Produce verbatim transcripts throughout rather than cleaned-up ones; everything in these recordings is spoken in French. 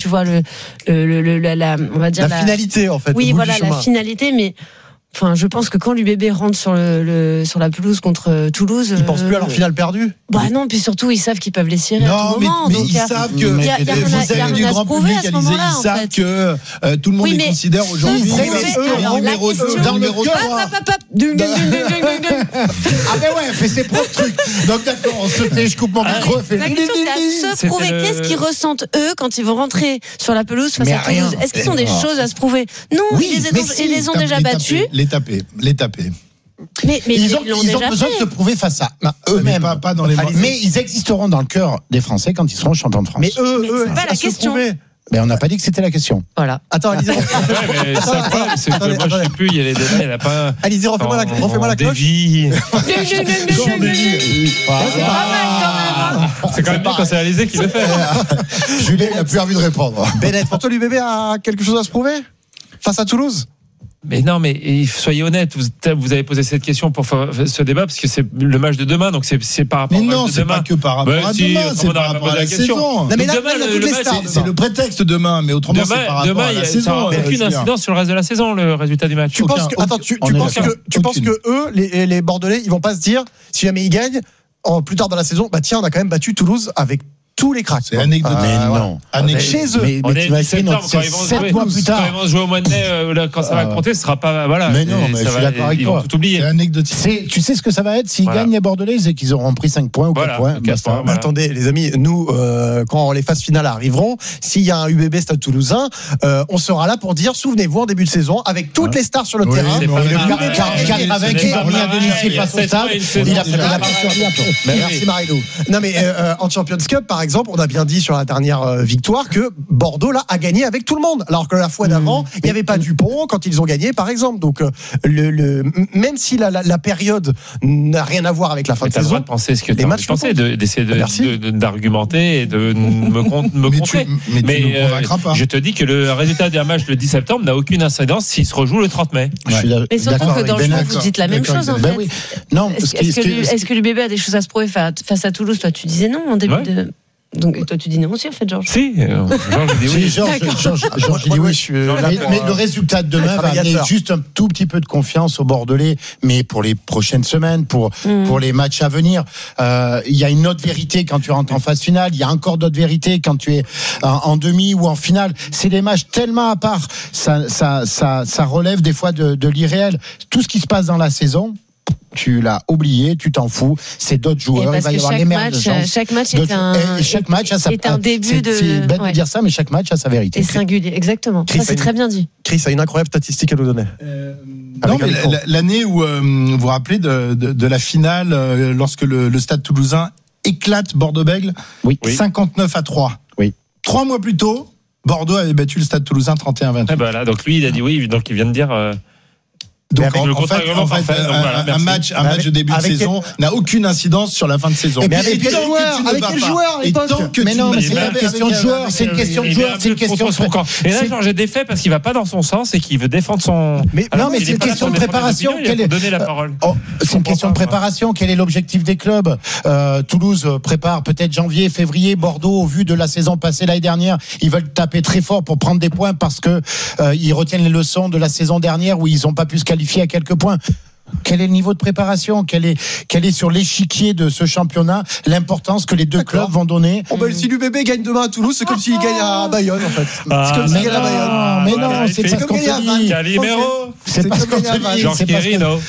vois le, le, le, le la, la, on va dire la, la finalité en fait. Oui, voilà la finalité, mais. Enfin, je pense que quand l'U B B rentre sur le, le sur la pelouse contre Toulouse, ils pensent plus à leur finale perdue. Bah non, puis surtout ils savent qu'ils peuvent les cirer non, à tout mais, moment. Mais donc ils y a, savent que y a, y a vous avez du grand public, Alizé, ils savent que euh, tout le monde oui, les considère aujourd'hui numéro deux, numéro trois. Ah mais ouais, fait ses propres trucs. Donc d'accord, on se tait, je coupe mon micro. La question c'est à se prouver. Qu'est-ce qu'ils ressentent eux quand ils vont rentrer sur la pelouse face à Toulouse? Est-ce qu'ils ont des choses à se prouver? Non, ils les ont déjà battus. Les taper, les taper. Mais, mais ils ont, ils, ils ont besoin fait. de se prouver face à eux-mêmes. Pas, pas dans les mais ils existeront dans le cœur des Français quand ils seront champions de France. Mais eux, mais eux, c'est pas la question. Mais on n'a pas dit que c'était la question. Voilà. Attends, Alizé. Ouais, mais ça, c'est que moi, je sais plus, il y a les débats, il n'y en a pas. Alizé, refais-moi la, refais-moi la cloche. C'est quand même mieux quand c'est Alizé qui le fait. Julien, il n'a plus envie de répondre. Bennett, pour toi, l'U B B a quelque chose à se prouver face à Toulouse? Mais non, mais soyez honnête, vous, vous avez posé cette question pour faire ce débat parce que c'est le match de demain, donc c'est, c'est par rapport mais au non, match de c'est demain. Pas que par rapport bah, à si, demain, c'est par rapport à la, la saison. Non, mais là, demain, il y a le, toutes le les match, stars. C'est, c'est le prétexte demain, mais autrement, demain, c'est par rapport demain, à la a, saison. Ça n'aura aucune incidence sur le reste de la saison, le résultat du match. Tu penses que, attends, tu, tu penses que, tu penses que eux, les, les Bordelais, ils vont pas se dire, si jamais ils gagnent, en, plus tard dans la saison, bah tiens, on a quand même battu Toulouse avec tous les cracks. C'est anecdotique. Mais voilà. non. Anecdotique. Chez eux. Mais, mais t'imagines, c'est sept mois plus tard. Quand ils vont jouer au mois de mai, euh, là, quand ça va compter, ce sera pas. Voilà. Mais non, mais je suis d'accord avec ils toi. vont tout oublier. C'est anecdotique. C'est, tu sais ce que ça va être s'ils voilà. gagnent les Bordelais, c'est qu'ils auront pris cinq points ou quatre voilà, points. quatre points voilà. Attendez, les amis, nous, euh, quand les phases finales arriveront, s'il y a un U B B Stade Toulousain, euh, on sera là pour dire, souvenez-vous, en début de saison, avec toutes ouais. les stars sur le oui, terrain, et le Caravac qui a mis à domicile face au Stade, il a pas survécu un peu. Merci Marilou. Non mais en Champions Cup, par exemple, on a bien dit sur la dernière euh, victoire que Bordeaux là a gagné avec tout le monde, alors que la fois d'avant il mmh. n'y avait pas Dupont quand ils ont gagné par exemple. Donc euh, le, le même si la, la, la période n'a rien à voir avec la fin mais de saison, le droit de penser ce que tu as envie de penser, de, d'essayer de, de, de, d'argumenter et de me, con, me mais contrer. Tu, mais mais tu euh, pas. Je te dis que le résultat d'un match le dix septembre n'a aucune incidence s'il se rejoue le trente mai. Ouais. Je suis mais surtout que dans le jeu vous dites la même chose en fait. Oui. Non, est-ce, est-ce, que, est-ce que l'U B B a des choses à se prouver face à Toulouse? Toi tu disais non en début ouais. de... Donc toi tu dis non aussi en fait, Georges. Si, euh, Georges dit oui. Georges, Georges, Georges dit oui. Mais, mais le résultat de demain va amener juste un tout petit peu de confiance aux Bordelais, mais pour les prochaines semaines, pour mm. pour les matchs à venir, il euh, y a une autre vérité quand tu rentres en phase finale. Il y a encore d'autres vérités quand tu es en, en demi ou en finale. C'est des matchs tellement à part. Ça ça ça ça relève des fois de, de l'irréel. Tout ce qui se passe dans la saison, tu l'as oublié, tu t'en fous, c'est d'autres joueurs, il va y avoir les merdes de chance. Chaque match est un, et chaque match a sa, est un début c'est, de. C'est bête ouais. de dire ça, mais chaque match a sa vérité. Et singulier, exactement. Chris, ça, c'est très bien dit. Chris a une incroyable statistique à nous donner. Euh, non, mais l'année où euh, vous vous rappelez de, de, de la finale, euh, lorsque le, le Stade Toulousain éclate Bordeaux-Bègles, oui. cinquante-neuf à trois. Oui. Trois mois plus tôt, Bordeaux avait battu le Stade Toulousain trente et un à vingt-huit. Eh ben là, donc lui, il a dit oui, donc il vient de dire. Euh... Donc en, en fait, en fait un, voilà, un match, un match de début de saison quel... n'a aucune incidence sur la fin de saison. Et, puis, et, et puis joueurs, avec quel joueur à l'époque? Mais non, mais c'est une question de joueur, c'est une question de joueur, c'est une question de son camp. Et là, Georges est défait parce qu'il va pas dans son sens et qu'il veut défendre son. Mais non, mais c'est une question de préparation. Quelle est donner la parole? C'est une question de préparation. Quel est l'objectif des clubs? Toulouse prépare peut-être janvier, février. Bordeaux, au vu de la saison passée l'année dernière, ils veulent taper très fort pour prendre des points parce que ils retiennent les leçons de la saison dernière où ils n'ont pas pu se qualifier à quelques points. Quel est le niveau de préparation? Quel est, quel est sur l'échiquier de ce championnat l'importance que les deux D'accord. clubs vont donner? Oh ben, si l'U B B gagne demain à Toulouse, c'est comme s'il gagne à Bayonne en fait. Ah, c'est comme s'il gagne à Bayonne. Ah, mais non, c'est, c'est pas ce qu'on te dit. Calimero. C'est, c'est pas ce qu'on te dit. Jean Querino.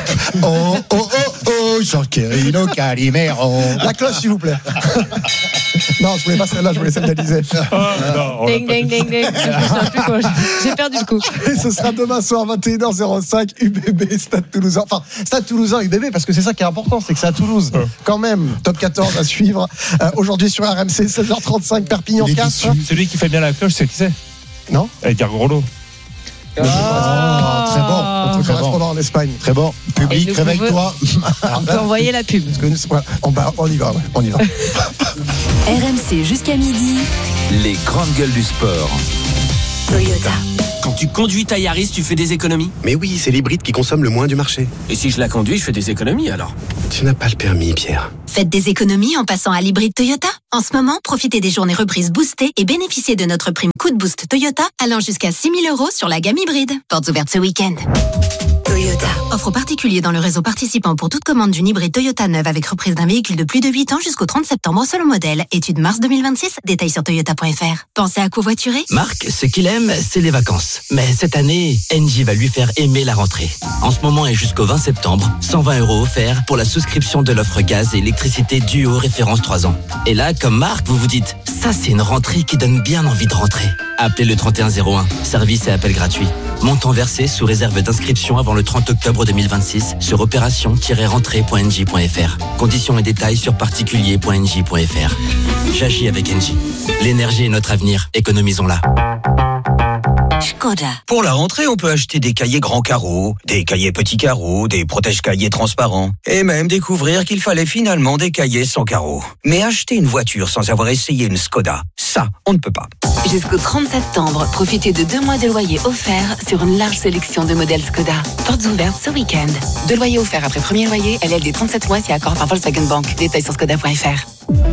Oh, oh, oh, oh, Jean Querino, Calimero. La cloche, s'il vous plaît. Non, je voulais pas celle-là, je voulais celle d'Alizé. Ding, ding, ding, ding. J'ai perdu le coup. Et ce sera demain soir, vingt et une heures zéro cinq, U B B, Stade Toulousain. Enfin, Stade Toulousain, U B B, parce que c'est ça qui est important, c'est que c'est à Toulouse. Quand même, top quatorze à suivre. Euh, aujourd'hui sur R M C, seize heures trente-cinq, Perpignan quatre. Celui qui fait bien la cloche, c'est qui c'est? Non? Edgar Groslo. Ah, très bon. Notre correspondant en Espagne. Très bon. Public, réveille-toi. On peut envoyer la pub. On, bah, on y va, ouais, on y va. R M C jusqu'à midi. Les grandes gueules du sport. Toyota. Quand tu conduis ta Yaris, tu fais des économies ? Mais oui, c'est l'hybride qui consomme le moins du marché. Et si je la conduis, je fais des économies alors ? Tu n'as pas le permis, Pierre. Faites des économies en passant à l'hybride Toyota. En ce moment, profitez des journées reprises boostées et bénéficiez de notre prime coup de boost Toyota allant jusqu'à six mille euros sur la gamme hybride. Portes ouvertes ce week-end. Toyota. Offre aux particuliers dans le réseau participant pour toute commande d'une hybride Toyota neuve avec reprise d'un véhicule de plus de huit ans jusqu'au trente septembre selon modèle. Étude mars deux mille vingt-six. Détails sur toyota point f r. Pensez à covoiturer ? Marc, ce qu'il aime, c'est les vacances. Mais cette année, Engie va lui faire aimer la rentrée. En ce moment et jusqu'au vingt septembre, cent vingt euros offerts pour la souscription de l'offre gaz et électricité Duo référence trois ans. Et là, comme Marc, vous vous dites, ça c'est une rentrée qui donne bien envie de rentrer. Appelez le trente et un zéro un. Service et appel gratuit. Montant versé sous réserve d'inscription avant le trente octobre deux mille vingt-six sur opération tiret rentrée point engie point f r. Conditions et détails sur particulier point engie point f r. J'agis avec Engie. L'énergie est notre avenir. Économisons-la. Skoda. Pour la rentrée, on peut acheter des cahiers grands carreaux, des cahiers petits carreaux, des protège-cahiers transparents, et même découvrir qu'il fallait finalement des cahiers sans carreaux. Mais acheter une voiture sans avoir essayé une Skoda, ça, on ne peut pas. Jusqu'au trente septembre, profitez de deux mois de loyer offerts sur une large sélection de modèles Skoda. Portes ouvertes ce week-end. Deux loyers offerts après premier loyer, L L D trente-sept mois si accord par Volkswagen Bank. Détails sur skoda point f r.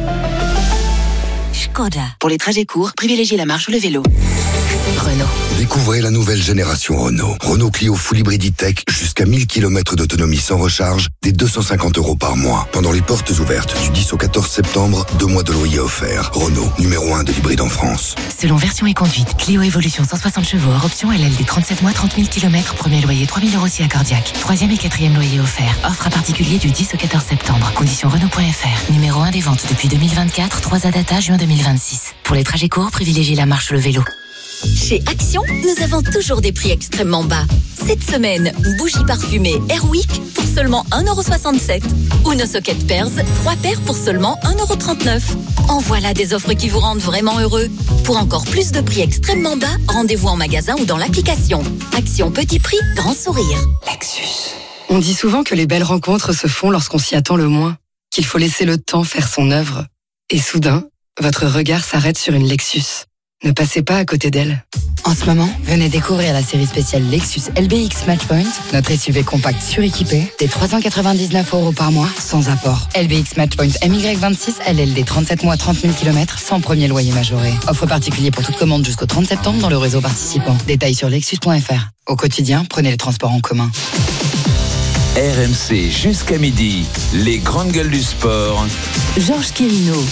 Skoda. Pour les trajets courts, privilégiez la marche ou le vélo. Renault. Découvrez la nouvelle génération Renault. Renault Clio Full Hybrid E-Tech, jusqu'à mille kilomètres d'autonomie sans recharge, dès deux cent cinquante euros par mois. Pendant les portes ouvertes du dix au quatorze septembre, deux mois de loyer offerts. Renault, numéro un de l'hybride en France. Selon version et conduite, Clio Evolution cent soixante chevaux, hors option L L D trente-sept mois, trente mille kilomètres, premier loyer trois mille euros si accordiaque. Troisième et quatrième loyer offert. Offre à particulier du dix au quatorze septembre. Conditions Renault point f r. Numéro un des ventes depuis deux mille vingt-quatre, trois A data, juin deux mille vingt-six. Pour les trajets courts, privilégiez la marche ou le vélo. Chez Action, nous avons toujours des prix extrêmement bas. Cette semaine, bougies parfumées Airwick pour seulement un euro soixante-sept. Ou nos sockets Pearls, trois paires pour seulement un euro trente-neuf. En voilà des offres qui vous rendent vraiment heureux. Pour encore plus de prix extrêmement bas, rendez-vous en magasin ou dans l'application. Action petit prix, grand sourire. Lexus. On dit souvent que les belles rencontres se font lorsqu'on s'y attend le moins, qu'il faut laisser le temps faire son œuvre. Et soudain, votre regard s'arrête sur une Lexus. Ne passez pas à côté d'elle. En ce moment, venez découvrir la série spéciale Lexus L B X Matchpoint, notre S U V compact suréquipé, des trois cent quatre-vingt-dix-neuf euros par mois, sans apport. L B X Matchpoint M Y vingt-six, L L D trente-sept mois, trente mille kilomètres, sans premier loyer majoré. Offre particulier pour toute commande jusqu'au trente septembre dans le réseau participant. Détails sur lexus point f r. Au quotidien, prenez les transports en commun. R M C jusqu'à midi, les grandes gueules du sport. Georges Quirino.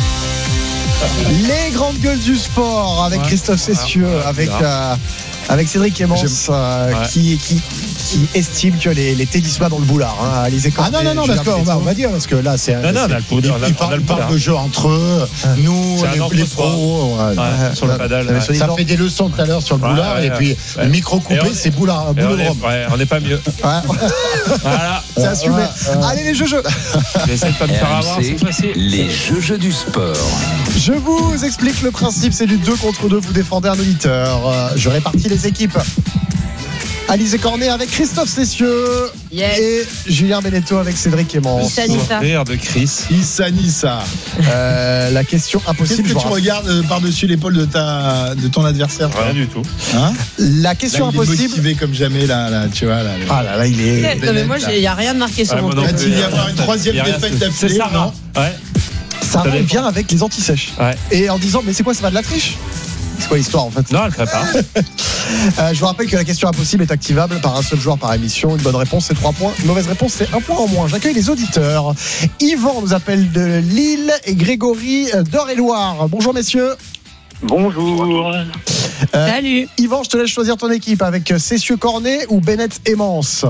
Les grandes gueules du sport avec ouais. Christophe Cessieux, ouais, avec, euh, avec Cédric Clémence, euh, ouais. qui, qui, qui estime que les, les tennisman dans le boulard. Hein, les écoles, ah non, non, non, parce qu'on va, on va dire, parce que là, c'est. Non, non, on a le poudre. Ils parlent de jeu entre eux, ouais. nous, les, les pros. Ouais, ouais, sur le padel. Ça, ça fait des leçons tout à l'heure sur le boulard, ouais, et puis ouais. le micro coupé, on, c'est boulard, boulot de Rome. Ouais, on n'est pas mieux. Voilà, c'est assumé. Ouais, ouais. Allez, les jeux-jeux. J'essaie de pas me faire avoir cette fois-ci. Les jeux-jeux du sport. Je vous explique le principe, c'est du deux contre deux, vous défendez un auditeur. Je répartis les équipes. Alizé Cornet avec Christophe Cessieux, yes. Et Julien Beneteau avec Cédric Clémence. Issa Nissa. Rire de Chris. Issa Nissa. Euh, la question impossible. Qu'est-ce que tu regardes par-dessus l'épaule de, ta, de ton adversaire? Rien du tout. Hein la question là, il impossible. Il est motivé comme jamais, là, là, tu vois. Là, ah là là, il est. Non, mais moi, il n'y a rien de marqué sur ouais, mon dos. Va-t-il y avoir une troisième défaite d'affilée? C'est ça, non? Ouais. Ça vient avec les anti-sèches. Ouais. Et en disant, mais c'est quoi, ça va de la triche? C'est quoi l'histoire en fait? Non, elle ne fait pas. euh, je vous rappelle que la question impossible est activable par un seul joueur par émission. Une bonne réponse, c'est trois points. Une mauvaise réponse, c'est un point en moins. J'accueille les auditeurs. Yvan nous appelle de Lille et Grégory d'Eure-et-Loire. Bonjour messieurs. Bonjour. Euh, Salut. Yvan, je te laisse choisir ton équipe avec Cessieux Cornet ou Bennett Emmence.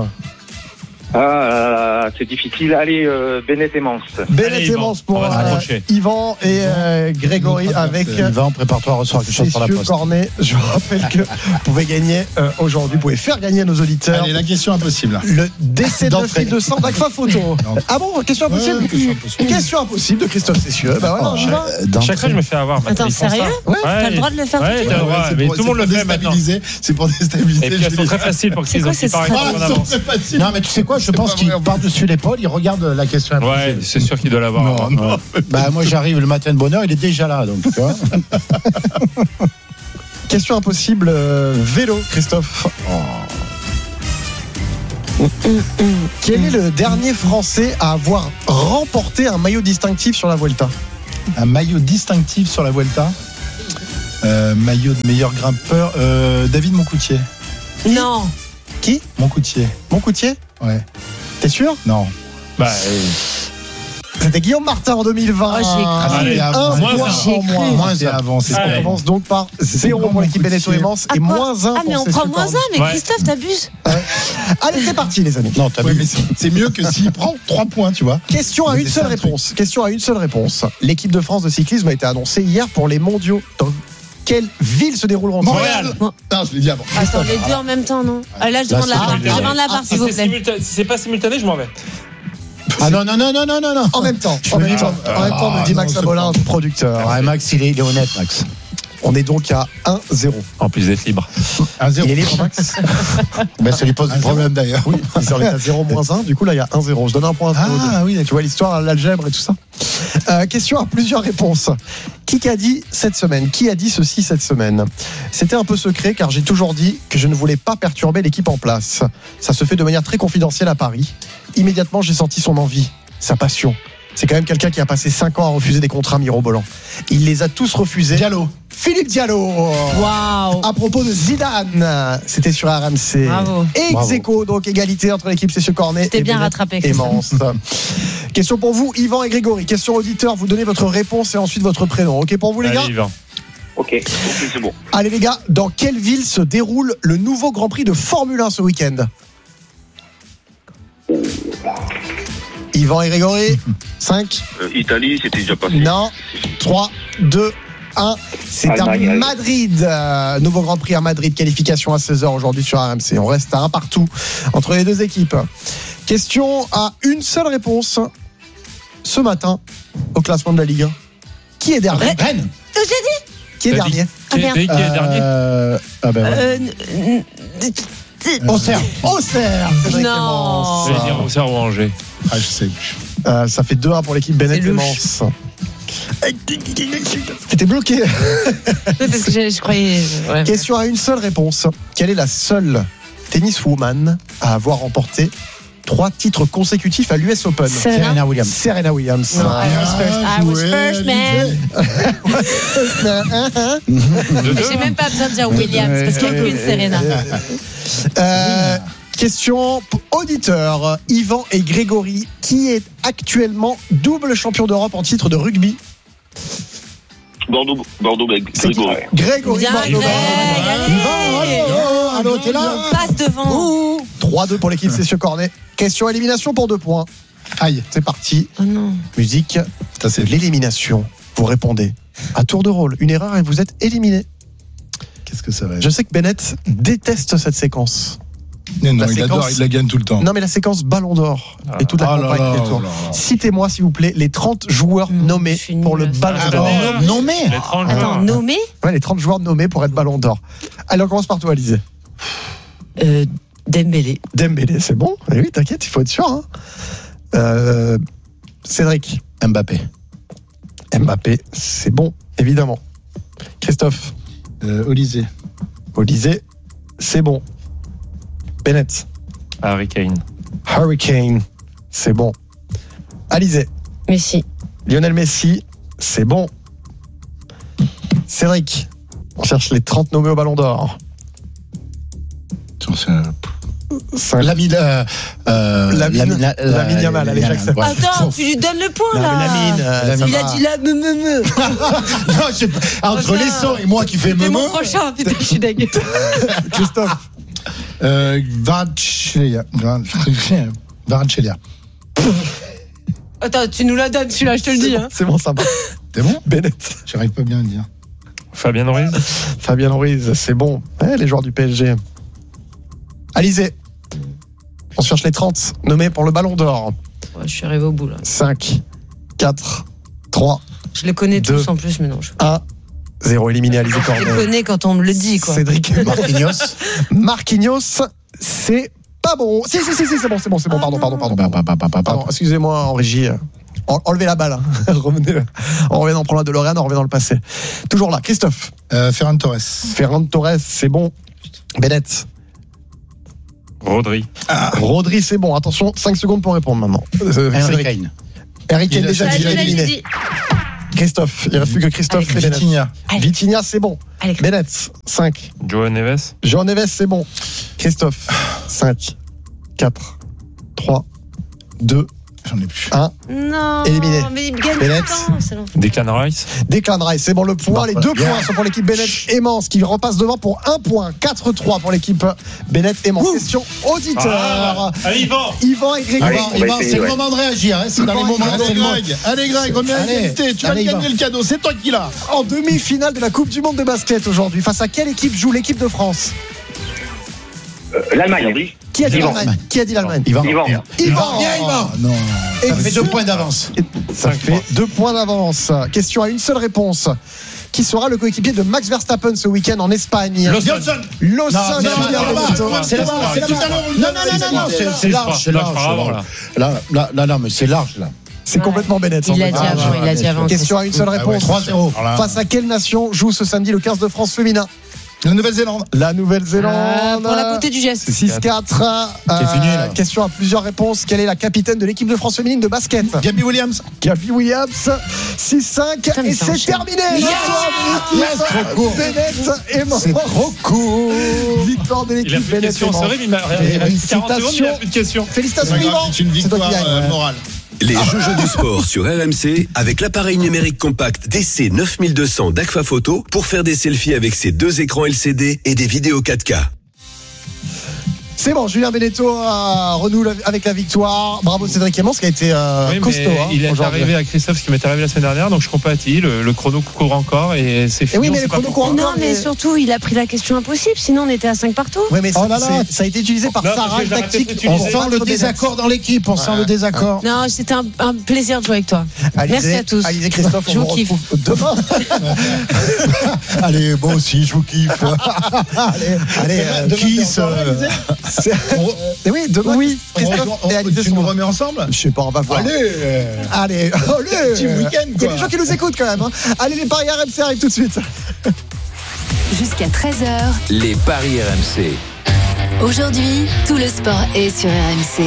Ah, c'est difficile. Allez, euh, Bennett Emmence. Bennett Emmence pour euh, Yvan et euh, Grégory avec. Yvan, prépare-toi à recevoir quelque chose par la poste. Cornet. Je vous rappelle que vous pouvez gagner euh, aujourd'hui, vous pouvez faire gagner nos auditeurs. Allez, la question impossible. Le décès de Philippe de Sang d'Agfa Photo. Ah bon, question impossible. Ouais, question impossible. Question impossible de Christophe Cessieux. Bah ouais, non, euh, chaque fois, je me fais avoir. Attends, sérieux? Ouais. T'as le droit de le faire ouais, tout de suite. Mais tout le monde le fait maintenant. C'est pour déstabiliser. Et puis elles sont très faciles pour qu'ils ont qui paraissent en avance. Non, mais tu sais quoi? Je pense qu'il par-dessus l'épaule, il regarde la question impossible. Ouais, c'est sûr qu'il doit l'avoir. Non, non. Bah, moi, j'arrive le matin de bonne heure, il est déjà là, donc tu vois. Question impossible, euh, vélo, Christophe. Oh. Quel est le dernier Français à avoir remporté un maillot distinctif sur la Vuelta? Un maillot distinctif sur la Vuelta. Euh, maillot de meilleur grimpeur. Euh, David Moncoutier. Non. Qui? Moncoutier. Moncoutier? Ouais. T'es sûr? Non. Bah. Euh... C'était Guillaume Martin en deux mille vingt. Oh, j'ai cru. Allez, un moins point un. en moins. Moins et avant. C'est On commence donc par zéro pour l'équipe Benetton et Mans et moins un Ah, mais pour on prend Cécile moins Cornet. un, mais Ouais. Christophe, t'abuses. Allez, c'est parti, les amis. Non, t'as oui, mais c'est, c'est mieux que s'il prend trois points, tu vois. Question à Mais une c'est seule ça, le réponse. Question à une seule réponse. L'équipe de France de cyclisme a été annoncée hier pour les mondiaux. Dans quelle ville se dérouleront Montréal. Bon. Non, je l'ai dit avant. Attends, les deux en même temps, non? Ah, là, je demande la c'est part. pas Je bien. demande la part, Si s'il vous c'est, plaît. simultané, si c'est pas simultané, je m'en vais. Ah non, non, non, non, non, non, non. En même temps, en même temps, en même temps, me dit Ah, Max non, Abolin, c'est producteur. Ouais, Max, il est, il est honnête, Max. On est donc à un zéro. En plus d'être libre. un zéro. Il est libre, Max? Ben, ça lui pose Un des zéro. problèmes d'ailleurs. Oui, ils en est à zéro moins un. Du coup, là, il y a un zéro. Je donne un point à Théo. Ah oui, Tu vois l'histoire, l'algèbre et tout ça. Euh, question à plusieurs réponses. Qui a dit cette semaine? Qui a dit ceci cette semaine? C'était un peu secret car j'ai toujours dit que je ne voulais pas perturber l'équipe en place. Ça se fait de manière très confidentielle à Paris. Immédiatement, j'ai senti son envie, sa passion. C'est quand même quelqu'un qui a passé cinq ans à refuser des contrats mirobolants. Il les a tous refusés. Diallo. Philippe Diallo. Waouh. À propos de Zidane, c'était sur R M C. Bravo. Et ex aequo, donc égalité entre l'équipe Cessieux Cornet C'était et bien Bennett rattrapé, et Mans. Question pour vous, Yvan et Grégory. Question auditeur, vous donnez votre réponse et ensuite votre prénom. Ok pour vous les gars? Allez, Yvan. Ok, ok, c'est bon. Allez les gars, dans quelle ville se déroule le nouveau Grand Prix de Formule un ce week-end? Yvan et Grégory, cinq. Euh, Italie, c'était déjà passé. Non, trois, deux, un. C'est à Allemagne, Madrid. Euh, nouveau Grand Prix à Madrid. Qualification à seize heures aujourd'hui sur R M C. On reste à un partout entre les deux équipes. Question à une seule réponse. Ce matin, au classement de la Ligue un. Qui est dernier? Rennes. J'ai dit. Qui est T'as dernier? Qui est, qui est dernier? Euh, ah ben ouais. Euh, n- n- Auxerre. Auxerre. Cédric Non. Clémence. Je vais dire Auxerre ou Angers. Ah, je sais plus. Euh, ça fait deux un pour l'équipe Bennett C'est et louche. Mans. T'étais bloqué. Parce que je, je croyais. Ouais. Question à une seule réponse. Quelle est la seule tenniswoman à avoir remporté trois titres consécutifs à l'U S Open? Serena. Serena Williams. Serena Williams. No, I was first. I was first, man. J'ai même pas besoin de dire Williams parce qu'il n'y a qu'une Serena. Euh, question auditeur. Yvan et Grégory, qui est actuellement double champion d'Europe en titre de rugby? Bordeaux, Bordeaux, C'est qui? Grégory. Grégory. Bien, Bordeaux. Greg, allez. Yvan, allô, allô, t'es là? On passe devant. trois deux pour l'équipe Cessieux Cornet. Question élimination pour deux points. Aïe, c'est parti. Oh non. Musique, Ça, c'est l'élimination. Vous répondez à tour de rôle. Une erreur et vous êtes éliminé. Qu'est-ce que ça va être? Je sais que Bennett déteste cette séquence. Non, non, La il séquence- adore, il la gagne tout le temps. Non, mais la séquence Ballon d'Or et toute la Ah là campagne là qui est autour. là là. Citez-moi, s'il vous plaît, les trente joueurs Mmh, nommés je suis pour le nulle. Ballon Ah, d'Or. bah, Non, non, mais. Les trente Attends, joueurs. nommé Ouais, les trente joueurs nommés pour être Ballon d'Or. Allez, on commence par toi, Alizé. euh, Dembélé. Dembélé, c'est bon. Eh oui, t'inquiète, il faut être sûr. Hein. Euh, Cédric. Mbappé. Mbappé, c'est bon, évidemment. Christophe. Euh, Olysée. Olysée, c'est bon. Bennett. Harry Kane. Hurricane, c'est bon. Alizé. Messi. Lionel Messi, c'est bon. Cédric. On cherche les trente nommés au Ballon d'Or. Tiens, c'est un- cinq. Lamine. Euh, euh, Lamine- Lamine- la- la- Lamine Yamal, allez, Yamal, j'accepte. ouais. Attends, tu lui donnes le point Non, là. mais Lamine, euh, ça Il a va. dit là, me me me. Non, je sais pas. Entre les sons et moi qui fais C'est me mon prochain, putain, je suis dégueu. Christophe. Euh, Kvaratskhelia. Kvaratskhelia. Kvaratskhelia. Attends, tu nous la donnes celui-là, je te le C'est dis. bon, Hein. c'est bon, ça va. T'es bon? Bennett. J'arrive pas bien à le dire. Fabien Ruiz. Fabien Ruiz, c'est bon. Eh, les joueurs du P S G. Alizé. On cherche les trente nommés pour le Ballon d'Or. Ouais, je suis arrivé au bout là. cinq, quatre, trois, Je les connais Deux. tous en plus, mais non. Je, un, zéro éliminé Alizé je les Cornet. connais quand on me le dit, quoi. Cédric Marquinhos. Marquinhos, c'est pas bon. Si, si, si, si, c'est bon, c'est bon, c'est bon. Ah Pardon, non. pardon, pardon, pardon. Bah, bah, bah, bah, bah, Pardon, excusez-moi en régie. En, enlevez la balle. Hein. Revenez, on revient dans la DeLorean, on revient dans le passé. Toujours là, Christophe. Euh, Ferran Torres. Ferran Torres, c'est bon. Bennett. Rodri. Ah. Rodri, c'est bon. Attention, cinq secondes pour répondre maintenant. Euh, Harry Kane. Harry Kane déjà dit, éliminé. Christophe, il ne reste plus que Christophe et Bennett. Vitinha. Vitinha, c'est bon. Allez. Bennett, cinq. João Neves. João Neves, c'est bon. Christophe, cinq, quatre, trois, deux, J'en ai plus. un. Non, éliminé. mais il gagne Bennett. tout le temps, c'est long. Declan Rice. Declan Rice, c'est bon le point. Bon, les voilà. deux Bien. points sont pour l'équipe Bennett et Mans qui repasse devant pour un point. quatre trois pour l'équipe Bennett et Mans. Question auditeur. Ah, allez, Yvan. Yvan et Grégoire. Allez, Yvan, on va Yvan, essayer, c'est le ouais. moment de réagir. Hein, c'est dans les Yvan, moments. Yvan, C'est le moment. Greg, allez Greg, remets Allez, égalité. Tu vas allez, gagner Yvan. le cadeau. C'est toi qui l'as. En demi-finale de la Coupe du Monde de basket aujourd'hui, face à quelle équipe joue l'équipe de France? Euh, L'Allemagne, on dit. Qui a dit Yvan. l'Allemagne? Qui a dit l'Allemagne? Yvan. Yvan. Yvan. Viens, Yvan. Non. Et Ça fait deux points d'avance. Ça fait deux points d'avance. Question à une seule réponse. Qui sera le coéquipier de Max Verstappen ce week-end en Espagne? Lawson. Lawson. Non, c'est Julien là-bas, Benetton. c'est là-bas, c'est là-bas. Tout à l'heure, on Non, l'a non, non, non, non, dit. c'est- c'est large, c'est Lâche large. par avant, là. Là, là, là, non, mais c'est large, là. C'est complètement Bennett. Il en l'a fait. dit Ah, avant, ouais. il l'a dit avant. Question à une seule Ah ouais, réponse. trois zéro. Alors là, Face à quelle nation joue ce samedi le quinze de France féminin? La Nouvelle-Zélande. La Nouvelle-Zélande. Ah, pour la beauté du geste. six quatre. C'est fini, là. Question à plusieurs réponses. Quelle est la capitaine de l'équipe de France féminine de basket? Gabby Williams. Gabi Williams. six cinq. Putain, mais Et ça c'est enchaîne. terminé. Yes. Victoire de Yes, l'équipe trop court. Bennett et Mans. C'est trop court. Victoire de Il a l'équipe plus de Bennett et questions. Mans. C'est vrai, mais il a- il a plus de quarante secondes, mais il a plus de questions. Félicitations C'est pas grave, Yvan. c'est une C'est toi victoire qui gagne. euh, morale. Les Joujous du sport sur R M C avec l'appareil numérique compact D C neuf mille deux cents d'Agfa Photo pour faire des selfies avec ses deux écrans L C D et des vidéos quatre K. C'est bon, Julien Benetton a renoue avec la victoire. Bravo Cédric Clémence qui a été euh, Oui, mais costaud. Hein, il est aujourd'hui. arrivé à Christophe, ce qui m'est arrivé la semaine dernière, donc je compatis. Le, le chrono court encore et c'est fini. Et oui, on mais sait le pas chrono pourquoi. court Non, encore, mais mais- surtout, il a pris la question impossible, sinon on était à cinq partout. Ouais, mais Oh ça, là là. c'est- ça a été utilisé par Non, parce Sarah, que j'ai arrêté tactique. de l'utiliser. On sent le désaccord dans l'équipe. On sent le désaccord. Non, c'était un, un plaisir de jouer avec toi. Merci à tous. Alizé, Christophe, on Je vous vous kiffe. retrouve demain. Allez, moi aussi, je vous kiffe. allez, allez, euh, Demain, kiss. t'es encore là, euh, Alizé c'est- Eh oui, demain, Oui. Christophe On- et on- Alizé Tu sont nous là. remets ensemble. Je sais pas, on va voir. Allez. Allez, allez. Petit week-end, Il y a quoi. des gens qui nous écoutent quand même. Hein. Allez, les paris R M C arrivent tout de suite. Jusqu'à treize heures, Les paris R M C. aujourd'hui, tout le sport est sur R M C.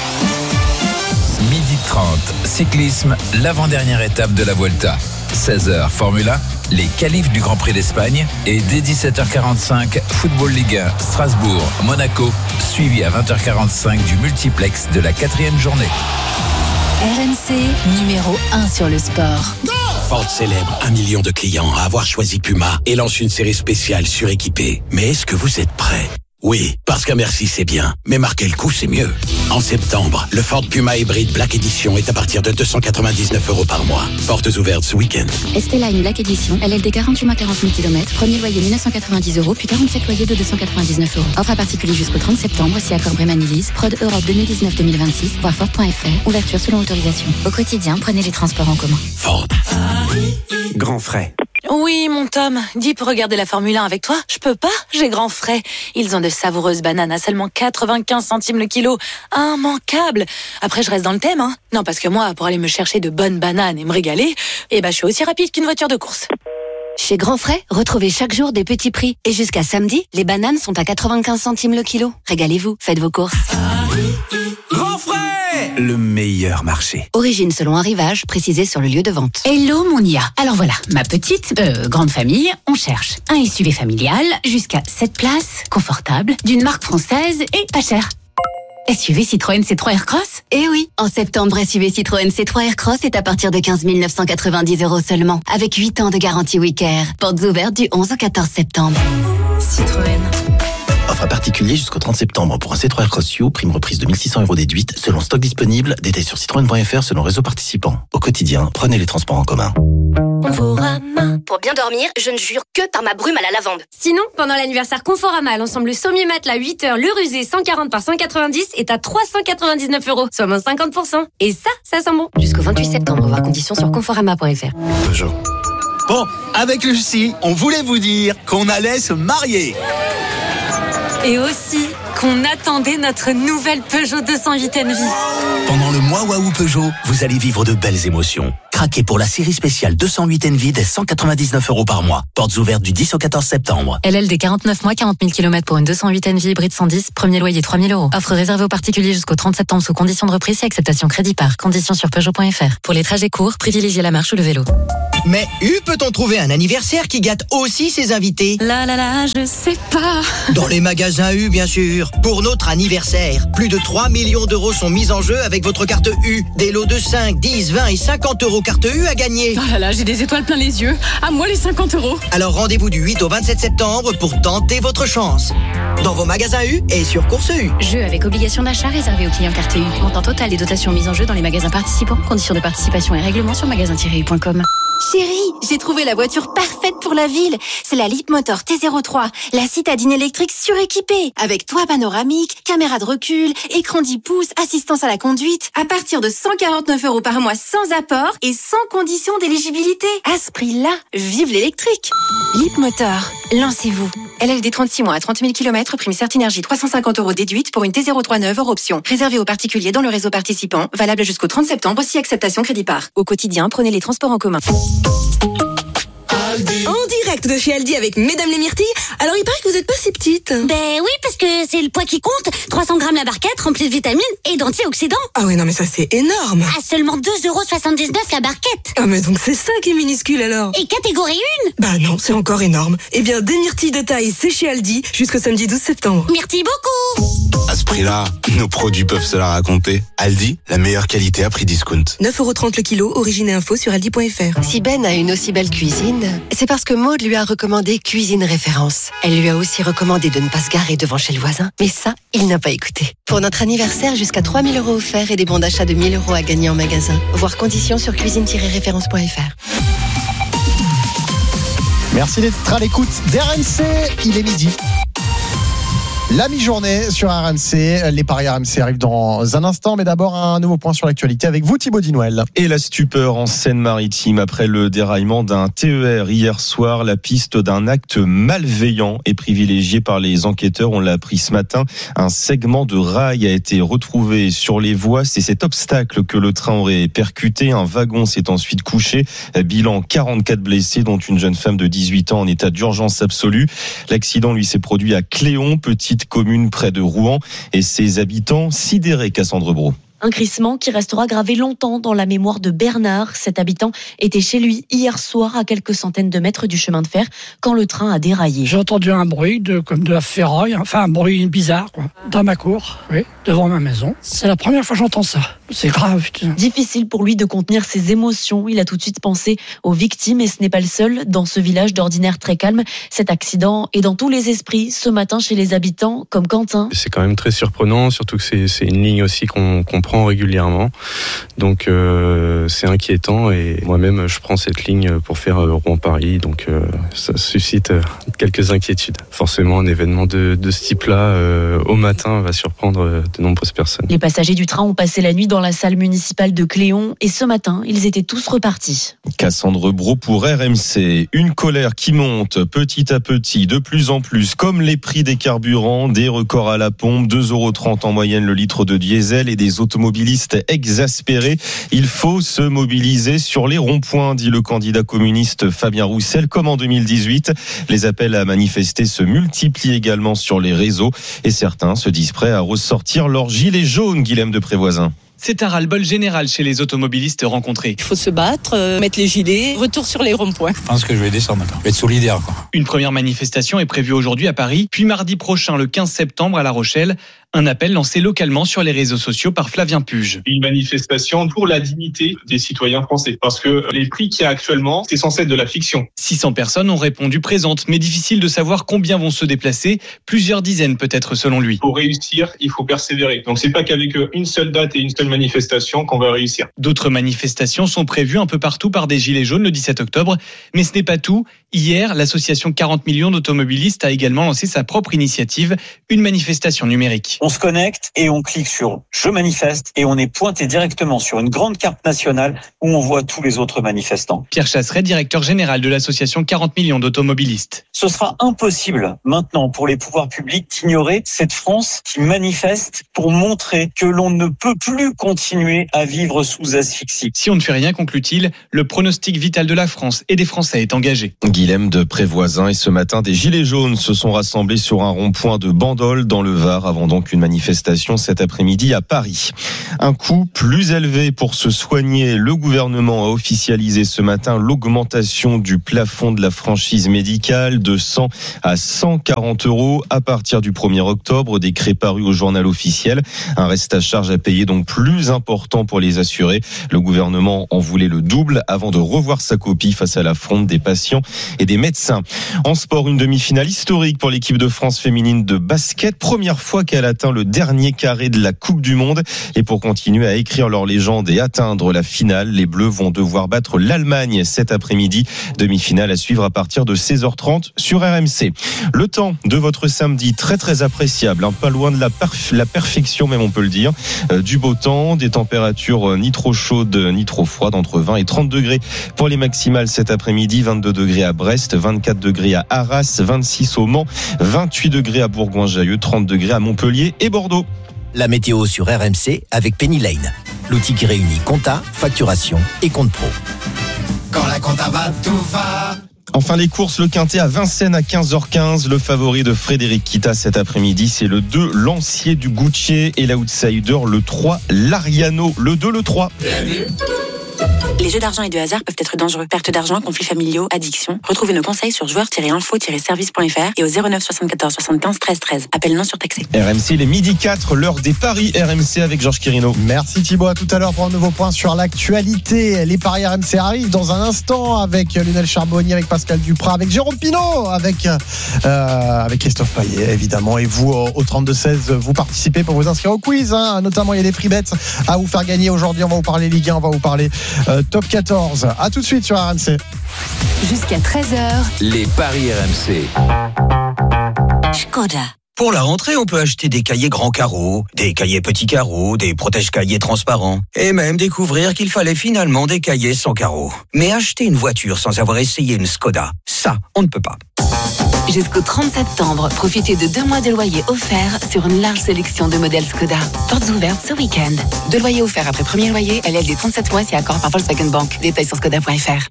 Midi trente, cyclisme, l'avant-dernière étape de la Vuelta. seize heures, Formule un, les qualifs du Grand Prix d'Espagne. Et dès dix-sept heures quarante-cinq, Football Ligue un, Strasbourg, Monaco, suivi à vingt heures quarante-cinq du multiplex de la quatrième journée. R M C, numéro un sur le sport. Ford célèbre un million de clients à avoir choisi Puma et lance une série spéciale suréquipée. Mais est-ce que vous êtes prêts? Oui, parce qu'un merci c'est bien, mais marquer le coup c'est mieux. En septembre, le Ford Puma Hybrid Black Edition est à partir de deux cent quatre-vingt-dix-neuf euros par mois. Portes ouvertes ce week-end. Estella, une Black Edition, L L D quarante-huit mois quarante mille kilomètres, premier loyer mille neuf cent quatre-vingt-dix euros, puis quarante-sept loyers de deux cent quatre-vingt-dix-neuf euros. Offre à particulier jusqu'au trente septembre, si accord Bremen-Elise, prod Europe deux mille dix-neuf deux mille vingt-six, voir Ford point F R, ouverture selon autorisation. Au quotidien, prenez les transports en commun. Ford. Grand frais. Oui, mon Tom, dis pour regarder la Formule un avec toi. Je peux pas, j'ai grand frais. Ils ont de savoureuses bananes à seulement quatre-vingt-quinze centimes le kilo. Immanquable. Après, je reste dans le thème, hein. Non, parce que moi, pour aller me chercher de bonnes bananes et me régaler, eh ben, je suis aussi rapide qu'une voiture de course. Chez Grand Frais, retrouvez chaque jour des petits prix. Et jusqu'à samedi, les bananes sont à quatre-vingt-quinze centimes le kilo. Régalez-vous, faites vos courses. Grand frais, le meilleur marché. Origine selon arrivage, précisé sur le lieu de vente. Hello mon I A. Alors voilà, ma petite, euh, grande famille, on cherche un S U V familial jusqu'à sept places, confortable, d'une marque française et pas cher. S U V Citroën C trois Aircross? Eh oui, en septembre, S U V Citroën C trois Aircross est à partir de quinze mille neuf cent quatre-vingt-dix euros seulement, avec huit ans de garantie Wicker. Portes ouvertes du onze au quatorze septembre. Citroën. Offre à particulier jusqu'au trente septembre pour un C trois Aircross U, prime reprise de mille six cents euros déduite, selon stock disponible, détail sur citroën point F R selon réseau participant. Au quotidien, prenez les transports en commun. Pour bien dormir, je ne jure que par ma brume à la lavande. Sinon, pendant l'anniversaire Conforama, l'ensemble sommier matelas huit heures, le rusé cent quarante par cent quatre-vingt-dix est à trois cent quatre-vingt-dix-neuf euros, soit moins cinquante pour cent. Et ça, ça sent bon. Jusqu'au vingt-huit septembre, voir conditions sur conforama point F R. Peugeot. Bon, avec Lucie, on voulait vous dire qu'on allait se marier. Et aussi qu'on attendait notre nouvelle Peugeot deux cent huit Envy. Pendant le mois Waouh Peugeot, vous allez vivre de belles émotions. Craquez pour la série spéciale deux cent huit Envy dès cent quatre-vingt-dix-neuf euros par mois. Portes ouvertes du dix au quatorze septembre. L L D quarante-neuf mois, quarante mille kilomètres pour une deux cent huit Envy hybride cent dix, premier loyer trois mille euros. Offre réservée aux particuliers jusqu'au trente septembre sous conditions de reprise et acceptation crédit par. Conditions sur Peugeot point F R. Pour les trajets courts, privilégiez la marche ou le vélo. Mais U peut-on trouver un anniversaire qui gâte aussi ses invités? Là là là, je sais pas. Dans les magasins U, bien sûr. Pour notre anniversaire, plus de trois millions d'euros sont mis en jeu avec votre carte U. Des lots de cinq, dix, vingt et cinquante euros carte U à gagner. Oh là là, j'ai des étoiles plein les yeux. À moi les cinquante euros. Alors rendez-vous du huit au vingt-sept septembre pour tenter votre chance. Dans vos magasins U et sur Course U. Jeu avec obligation d'achat réservé aux clients carte U. Montant total et dotations mises en jeu dans les magasins participants. Conditions de participation et règlements sur magasin tiret u point com. Chérie, j'ai trouvé la voiture parfaite pour la ville. C'est la Leapmotor T zéro trois, la citadine électrique suréquipée. Avec toit panoramique, caméra de recul, écran dix pouces, assistance à la conduite. À partir de cent quarante-neuf euros par mois sans apport et sans condition d'éligibilité. À ce prix-là, vive l'électrique. Leapmotor, lancez-vous. L L D trente-six mois à trente mille kilomètres, prime Certinergie trois cent cinquante euros déduite pour une T zéro trois neuve hors option. Réservé aux particuliers dans le réseau participant, valable jusqu'au trente septembre si acceptation crédit par. Au quotidien, prenez les transports en commun. En direct de chez Aldi avec Mesdames les Myrtilles. Alors il paraît que vous êtes pas si petite. Ben oui, parce que c'est le poids qui compte. trois cents grammes la barquette, remplie de vitamines et d'antioxydants. Ah ouais, non mais ça c'est énorme. À seulement deux euros soixante-dix-neuf la barquette. Ah mais donc c'est ça qui est minuscule alors. Et catégorie un. Bah non, c'est encore énorme. Eh bien, des myrtilles de taille, c'est chez Aldi jusqu'au samedi douze septembre. Myrtilles beaucoup. À ce prix-là, nos produits peuvent se la raconter. Aldi, la meilleure qualité à prix discount. neuf euros trente le kilo, origine et info sur aldi point F R. Si Ben a une aussi belle cuisine, c'est parce que Maud lui a recommandé Cuisine Référence. Elle lui a aussi recommandé de ne pas se garer devant chez le voisin. Mais ça, il n'a pas écouté. Pour notre anniversaire, jusqu'à trois mille euros offerts et des bons d'achat de mille euros à gagner en magasin. Voir conditions sur cuisine tiret référence point F R. Merci d'être à l'écoute d'R M C. Il est midi. La mi-journée sur R M C, les paris R M C arrivent dans un instant, mais d'abord un nouveau point sur l'actualité avec vous Thibaut Dinouel. Et la stupeur en Seine-Maritime après le déraillement d'un T E R hier soir, la piste d'un acte malveillant est privilégiée par les enquêteurs. On l'a appris ce matin, un segment de rail a été retrouvé sur les voies. C'est cet obstacle que le train aurait percuté. Un wagon s'est ensuite couché. Bilan quarante-quatre blessés, dont une jeune femme de dix-huit ans en état d'urgence absolue. L'accident lui s'est produit à Cléon, petite commune près de Rouen, et ses habitants sidérés. Cassandre Brault. Un crissement qui restera gravé longtemps dans la mémoire de Bernard. Cet habitant était chez lui hier soir à quelques centaines de mètres du chemin de fer quand le train a déraillé. J'ai entendu un bruit de, comme de la ferraille, enfin un bruit bizarre, quoi, dans ma cour, oui, devant ma maison. C'est la première fois que j'entends ça. C'est grave. Putain. Difficile pour lui de contenir ses émotions. Il a tout de suite pensé aux victimes et ce n'est pas le seul. Dans ce village d'ordinaire très calme, cet accident est dans tous les esprits ce matin chez les habitants comme Quentin. C'est quand même très surprenant, surtout que c'est, c'est une ligne aussi qu'on, qu'on prend régulièrement. Donc euh, c'est inquiétant et moi-même je prends cette ligne pour faire euh, Rouen-Paris. Donc euh, ça suscite euh, quelques inquiétudes. Forcément un événement de, de ce type-là euh, au matin va surprendre euh, de nombreuses personnes. Les passagers du train ont passé la nuit dans la salle municipale de Cléon et ce matin ils étaient tous repartis. Cassandre Brault pour R M C. Une colère qui monte petit à petit, de plus en plus, comme les prix des carburants, des records à la pompe, deux euros trente en moyenne le litre de diesel et des automobilistes exaspérés. Il faut se mobiliser sur les ronds-points, dit le candidat communiste Fabien Roussel, comme en deux mille dix-huit. Les appels à manifester se multiplient également sur les réseaux et certains se disent prêts à ressortir leur gilet jaune, Guilhem de Prévoisin. C'est un ras-le-bol général chez les automobilistes rencontrés. Il faut se battre, euh, mettre les gilets, retour sur les ronds-points. Je pense que je vais descendre maintenant. Je vais être solidaire, quoi. Une première manifestation est prévue aujourd'hui à Paris, puis mardi prochain, le quinze septembre, à La Rochelle. Un appel lancé localement sur les réseaux sociaux par Flavien Puge. Une manifestation pour la dignité des citoyens français. Parce que les prix qu'il y a actuellement, c'est censé être de la fiction. six cents personnes ont répondu présentes, mais difficile de savoir combien vont se déplacer. Plusieurs dizaines peut-être selon lui. Pour réussir, il faut persévérer. Donc c'est pas qu'avec une seule date et une seule manifestation qu'on va réussir. D'autres manifestations sont prévues un peu partout par des gilets jaunes le dix-sept octobre. Mais ce n'est pas tout. Hier, l'association quarante millions d'automobilistes a également lancé sa propre initiative, une manifestation numérique. On se connecte et on clique sur « Je manifeste » et on est pointé directement sur une grande carte nationale où on voit tous les autres manifestants. Pierre Chasseret, directeur général de l'association quarante millions d'automobilistes. Ce sera impossible maintenant pour les pouvoirs publics d'ignorer cette France qui manifeste pour montrer que l'on ne peut plus continuer à vivre sous asphyxie. Si on ne fait rien, conclut-il, le pronostic vital de la France et des Français est engagé. Guilhem de Prévoisin, et ce matin, des gilets jaunes se sont rassemblés sur un rond-point de Bandol dans le Var avant donc une manifestation cet après-midi à Paris. Un coût plus élevé pour se soigner. Le gouvernement a officialisé ce matin l'augmentation du plafond de la franchise médicale de cent à cent quarante euros à partir du premier octobre, décret paru au journal officiel. Un reste à charge à payer donc plus important pour les assurés. Le gouvernement en voulait le double avant de revoir sa copie face à la fronde des patients et des médecins. En sport, une demi-finale historique pour l'équipe de France féminine de basket. Première fois qu'elle atteint le dernier carré de la Coupe du Monde. Et pour continuer à écrire leur légende et atteindre la finale, les Bleus vont devoir battre l'Allemagne cet après-midi. Demi-finale à suivre à partir de seize heures trente sur R M C. Le temps de votre samedi, très très appréciable, hein, pas loin de la, perf- la perfection même on peut le dire. Euh, du beau temps, des températures euh, ni trop chaudes ni trop froides, entre vingt et trente degrés pour les maximales cet après-midi. Vingt-deux degrés à Brest, vingt-quatre degrés à Arras, vingt-six au Mans, vingt-huit degrés à Bourgoin-Jallieu, trente degrés à Montpellier et Bordeaux. La météo sur R M C avec Penny Lane, l'outil qui réunit compta, facturation et compte pro. Quand la compta va, tout va. Enfin les courses, le Quintet à Vincennes à quinze heures quinze. Le favori de Frédéric Kita cet après-midi, c'est le deux, Lancier du Goutier, et l'outsider, le trois, l'Ariano. Le deux, le trois. Les jeux d'argent et de hasard peuvent être dangereux. Perte d'argent, conflits familiaux, addiction. Retrouvez nos conseils sur joueurs tiret info tiret service point f r et au zéro neuf soixante-quatorze soixante-quinze treize treize. Appel non surtaxé. R M C, il est midi quatre, l'heure des paris R M C avec Georges Quirino. Merci Thibaut, à tout à l'heure pour un nouveau point sur l'actualité. Les paris R M C arrivent dans un instant avec Lionel Charbonnier, avec Pascal Duprat, avec Jérôme Pinault, avec, euh, avec Christophe Payet évidemment. Et vous, au trente-deux seize, vous participez pour vous inscrire au quiz, hein. Notamment il y a des free bets à vous faire gagner aujourd'hui. On va vous parler Ligue un, on va vous parler euh, Top quatorze. A tout de suite sur R M C. Jusqu'à treize heures. Les paris R M C. Škoda. Pour la rentrée, on peut acheter des cahiers grands carreaux, des cahiers petits carreaux, des protège-cahiers transparents, et même découvrir qu'il fallait finalement des cahiers sans carreaux. Mais acheter une voiture sans avoir essayé une Škoda, ça, on ne peut pas. Jusqu'au trente septembre, profitez de deux mois de loyer offerts sur une large sélection de modèles Škoda. Portes ouvertes ce week-end. Deux loyers offerts après premier loyer, L L D trente-sept mois si accord par Volkswagen Bank. Détails sur škoda point f r.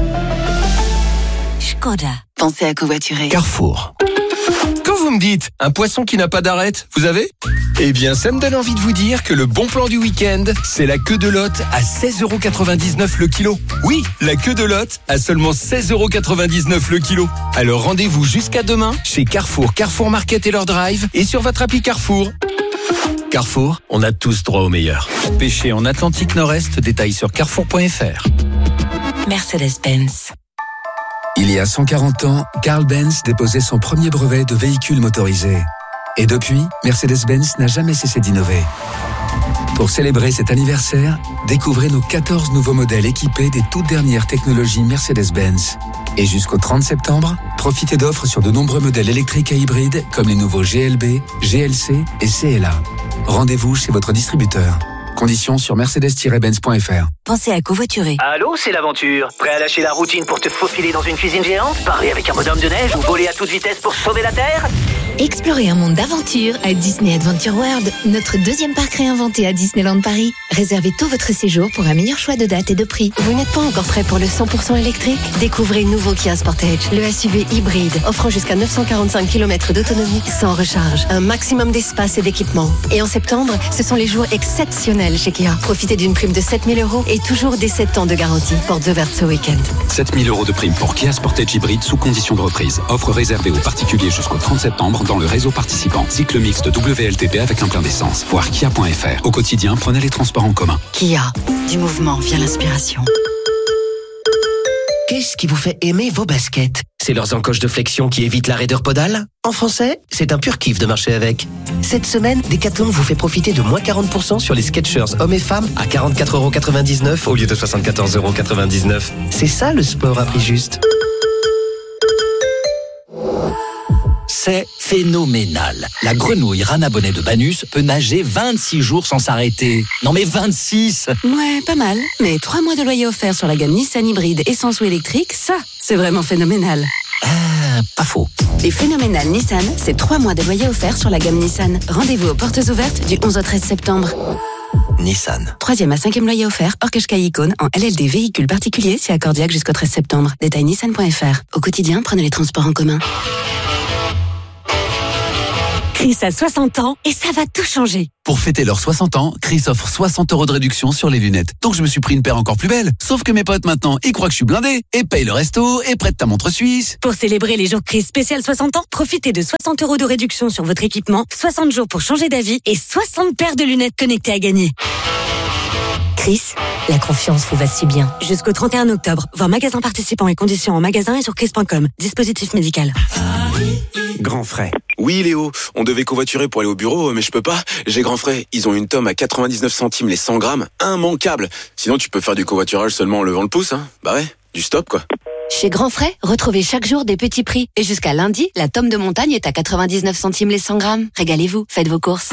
Škoda. Pensez à covoiturer. Carrefour. Quand vous me dites un poisson qui n'a pas d'arête, vous avez ? Eh bien, ça me donne envie de vous dire que le bon plan du week-end, c'est la queue de lotte à seize euros quatre-vingt-dix-neuf le kilo. Oui, la queue de lotte à seulement seize euros quatre-vingt-dix-neuf le kilo. Alors rendez-vous jusqu'à demain chez Carrefour, Carrefour Market et leur drive et sur votre appli Carrefour. Carrefour, on a tous droit au meilleur. Pêcher en Atlantique Nord-Est, détails sur carrefour point f r. Mercedes-Benz. Il y a cent quarante ans, Carl Benz déposait son premier brevet de véhicule motorisé. Et depuis, Mercedes-Benz n'a jamais cessé d'innover. Pour célébrer cet anniversaire, découvrez nos quatorze nouveaux modèles équipés des toutes dernières technologies Mercedes-Benz. Et jusqu'au trente septembre, profitez d'offres sur de nombreux modèles électriques et hybrides comme les nouveaux G L B, G L C et C L A. Rendez-vous chez votre distributeur. Conditions sur mercedes tiret benz point f r. Pensez à covoiturer. Allô, c'est l'aventure. Prêt à lâcher la routine pour te faufiler dans une cuisine géante? Parler avec un bonhomme de neige ou voler à toute vitesse pour sauver la Terre? Explorez un monde d'aventure à Disney Adventure World, notre deuxième parc réinventé à Disneyland Paris. Réservez tout votre séjour pour un meilleur choix de date et de prix. Vous n'êtes pas encore prêt pour le cent pour cent électrique? Découvrez le nouveau Kia Sportage, le S U V hybride, offrant jusqu'à neuf cent quarante-cinq kilomètres d'autonomie sans recharge. Un maximum d'espace et d'équipement. Et en septembre, ce sont les jours exceptionnels chez Kia. Profitez d'une prime de sept mille euros et toujours des sept ans de garantie. Portes ouvertes ce week-end. sept mille euros de prime pour Kia Sportage hybride sous condition de reprise. Offre réservée aux particuliers jusqu'au trente septembre dans le réseau participant. Cycle mixte W L T P avec un plein d'essence. Voir kia point f r. Au quotidien, prenez les transports en commun. Kia. Du mouvement vient l'inspiration. Qu'est-ce qui vous fait aimer vos baskets? C'est leurs encoches de flexion qui évitent la raideur podale? En français, c'est un pur kiff de marcher avec. Cette semaine, Decathlon vous fait profiter de moins quarante pour cent sur les Skechers hommes et femmes à quarante-quatre euros quatre-vingt-dix-neuf au lieu de soixante-quatorze euros quatre-vingt-dix-neuf. C'est ça le sport à prix juste. c'est phénoménal. La grenouille rana bonnet de Banus peut nager vingt-six jours sans s'arrêter. Non mais vingt-six! Ouais, pas mal. Mais trois mois de loyer offert sur la gamme Nissan hybride essence ou électrique, ça, c'est vraiment phénoménal. Ah, pas faux. Les phénoménales Nissan, c'est trois mois de loyer offert sur la gamme Nissan. Rendez-vous aux portes ouvertes du onze au treize septembre. Nissan. Troisième à cinquième loyer offert, hors Qashqai Icône, en L L D véhicule particulier, si accordiaque jusqu'au treize septembre. Détail nissan point f r. Au quotidien, prenez les transports en commun. Chris a soixante ans et ça va tout changer. Pour fêter leurs soixante ans, Chris offre soixante euros de réduction sur les lunettes. Donc je me suis pris une paire encore plus belle. Sauf que mes potes maintenant, ils croient que je suis blindé et payent le resto et prêtent ta montre suisse. Pour célébrer les jours Chris spécial soixante ans, profitez de soixante euros de réduction sur votre équipement, soixante jours pour changer d'avis et soixante paires de lunettes connectées à gagner. Chris, la confiance vous va si bien. Jusqu'au trente et un octobre, voir magasins participants et conditions en magasin et sur chris point com. Dispositif médical. Grand frais. Oui Léo, on devait covoiturer pour aller au bureau, mais je peux pas. J'ai Grand frais, ils ont une tome à quatre-vingt-dix-neuf centimes les cent grammes, immanquable. Sinon tu peux faire du covoiturage seulement en levant le pouce, hein. Bah ouais, du stop quoi. Chez Grand Frais, retrouvez chaque jour des petits prix. Et jusqu'à lundi, la tome de montagne est à quatre-vingt-dix-neuf centimes les cent grammes. Régalez-vous, faites vos courses.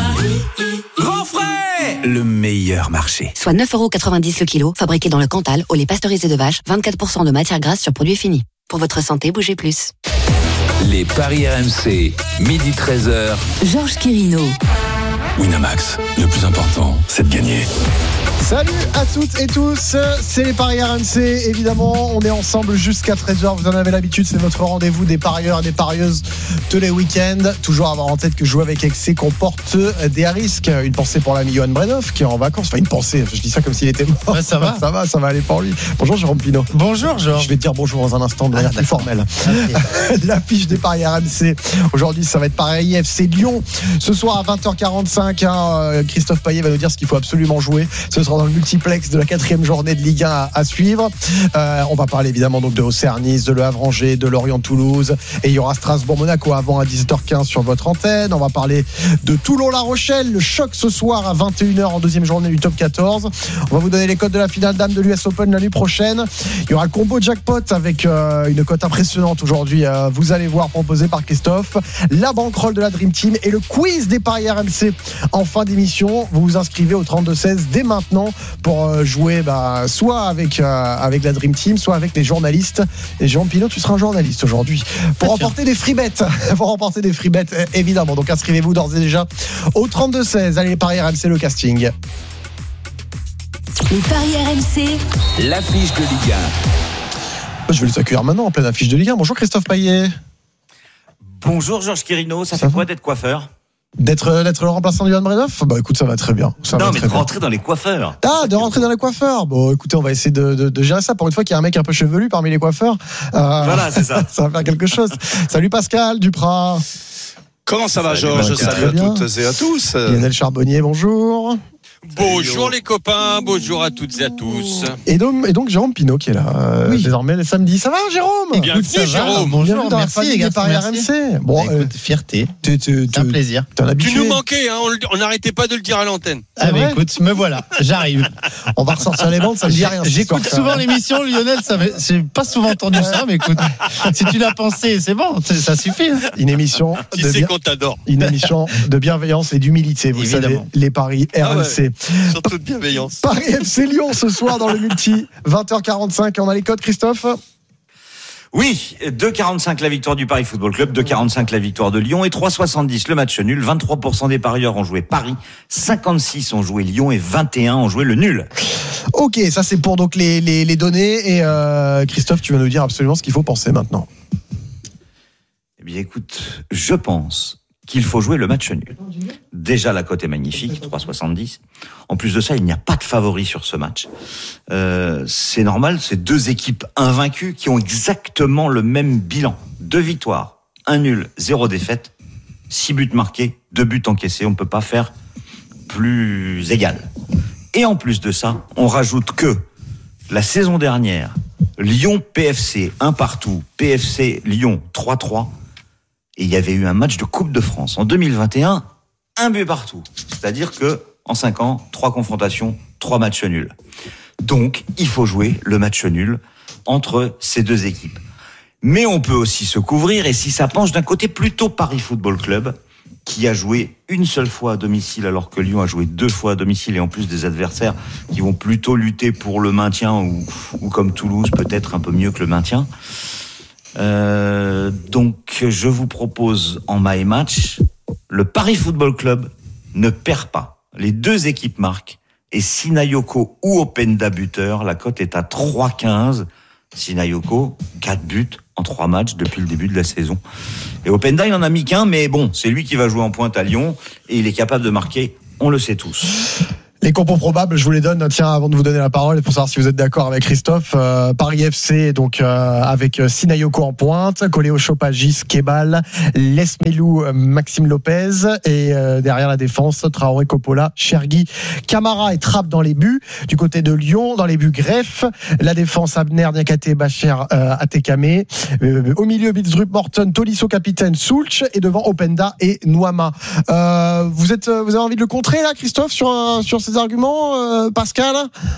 Grand frais, le meilleur marché. Soit neuf euros quatre-vingt-dix le kilo, fabriqué dans le Cantal, au lait pasteurisé de vache, vingt-quatre pour cent de matière grasse sur produit fini. Pour votre santé, bougez plus. Les paris R M C, midi treize heures. Georges Quirino. Winamax, le plus important, c'est de gagner. Salut à toutes et tous, c'est les paris R M C, évidemment, on est ensemble jusqu'à treize heures, vous en avez l'habitude, c'est votre rendez-vous des parieurs et des parieuses tous les week-ends. Toujours avoir en tête que jouer avec excès comporte des risques. Une pensée pour l'ami Johan Bredov qui est en vacances, enfin une pensée, je dis ça comme s'il était mort. Ouais, ça va. Ça va, ça va aller pour lui. Bonjour Jérôme Pinault. Bonjour Georges. Je vais te dire bonjour dans un instant de manière ah, plus formelle. Okay. L'affiche des paris R M C, aujourd'hui ça va être pareil, F C Lyon, ce soir à vingt heures quarante-cinq, hein, Christophe Payet va nous dire ce qu'il faut absolument jouer. Ce sera dans le multiplex de la quatrième journée de Ligue un à, à suivre. Euh, on va parler évidemment donc de Auxerre Nice, de Le Havre Angers, de Lorient Toulouse, et il y aura Strasbourg Monaco avant à dix-sept heures quinze sur votre antenne. On va parler de Toulon La Rochelle, le choc ce soir à vingt et une heures en deuxième journée du top quatorze. On va vous donner les codes de la finale dame de l'U S Open la nuit prochaine. Il y aura le combo jackpot avec euh, une cote impressionnante aujourd'hui, euh, vous allez voir, proposée par Christophe, la bankroll de la Dream Team et le quiz des paris R M C en fin d'émission. Vous vous inscrivez au trente-deux seize dès maintenant pour jouer bah, soit avec, euh, avec la Dream Team, soit avec les journalistes. Et Jérôme Pinault, tu seras un journaliste aujourd'hui pour remporter des free bets. pour remporter des free bets, évidemment. Donc inscrivez-vous d'ores et déjà au trente-deux seize. Allez, les paris R M C, le casting. Les paris R M C, l'affiche de Ligue un. Je vais les accueillir maintenant en pleine affiche de Ligue un. Bonjour Christophe Payet. Bonjour Georges Quirino, ça, ça fait quoi d'être coiffeur? D'être, d'être le remplaçant de Johan Bredov? Bah écoute, ça va très bien. Ça non, va mais très de bien. rentrer dans les coiffeurs. Ah, de rentrer dans les coiffeurs. Bon, écoutez, on va essayer de, de, de gérer ça. Pour une fois qu'il y a un mec un peu chevelu parmi les coiffeurs. Euh, voilà, c'est ça. Ça va faire quelque chose. Salut Pascal Duprat. Comment ça va, Georges? Salut à toutes et à tous. Lionel Charbonnier, bonjour. Bonjour les copains, bonjour à toutes et à tous. Et donc, et donc Jérôme Pinault qui est là euh, oui. désormais les samedis. Ça va Jérôme? Bienvenue Jérôme. Bonjour, bienvenue dans merci, la famille des paris R M C. Bon, bah, écoute, euh, fierté. Tu, tu, c'est un plaisir. Tu nous manquais, hein, on n'arrêtait pas de le dire à l'antenne. Ah bah écoute, me voilà, j'arrive. On va ressortir les bandes, ça me dit rien. J'écoute souvent l'émission, Lionel, ça j'ai pas souvent entendu ça, mais écoute, si tu l'as pensé, c'est bon, ça suffit. Hein. Une émission qui de sait bien... qu'on t'adore. Une émission de bienveillance et d'humilité, vous Évidemment. savez, les paris R M C. Ah ouais, surtout de bienveillance. Paris F C Lyon ce soir dans le multi, vingt heures quarante-cinq. On a les codes, Christophe? Oui, deux quarante-cinq la victoire du Paris Football Club, deux quarante-cinq la victoire de Lyon et trois soixante-dix le match nul. vingt-trois pour cent des parieurs ont joué Paris, cinquante-six ont joué Lyon et vingt et un ont joué le nul. Ok, ça c'est pour donc les, les, les données. Et euh, Christophe, tu vas nous dire absolument ce qu'il faut penser maintenant. Eh bien écoute, je pense qu'il faut jouer le match nul. Déjà, la cote est magnifique, trois soixante-dix. En plus de ça, il n'y a pas de favori sur ce match. Euh, c'est normal, c'est deux équipes invaincues qui ont exactement le même bilan. Deux victoires, un nul, zéro défaite, six buts marqués, deux buts encaissés. On ne peut pas faire plus égal. Et en plus de ça, on rajoute que la saison dernière, Lyon-P F C, un partout, P F C Lyon, trois trois. Et il y avait eu un match de Coupe de France. En deux mille vingt et un, un but partout. C'est-à-dire que en cinq ans, trois confrontations, trois matchs nuls. Donc, il faut jouer le match nul entre ces deux équipes. Mais on peut aussi se couvrir, et si ça penche d'un côté, plutôt Paris Football Club, qui a joué une seule fois à domicile, alors que Lyon a joué deux fois à domicile, et en plus des adversaires qui vont plutôt lutter pour le maintien, ou, ou comme Toulouse, peut-être un peu mieux que le maintien. Euh, donc, je vous propose en my match, le Paris Football Club ne perd pas. Les deux équipes marquent, et Sinayoko ou Openda buteur, la cote est à trois quinze. Sinayoko, quatre buts en trois matchs depuis le début de la saison. Et Openda, il en a mis qu'un, mais bon, c'est lui qui va jouer en pointe à Lyon, et il est capable de marquer, on le sait tous. Les compos probables, je vous les donne, tiens, avant de vous donner la parole, pour savoir si vous êtes d'accord avec Christophe. Euh, Paris F C, donc euh, avec Sinayoko en pointe, Coléo Chopagis, Kebal, Lesmelou, Maxime Lopez, et euh, derrière la défense, Traoré, Coppola, Chergui, Camara et Trapp dans les buts. Du côté de Lyon, dans les buts, Greff, la défense, Abner, Niakate, Bacher, euh, Atekame, euh, au milieu, Bilsrup, Morton, Tolisso, capitaine, Soulch, et devant Openda et Nouama. Euh, vous êtes, vous avez envie de le contrer là, Christophe, sur euh, sur ces arguments, euh, Pascal?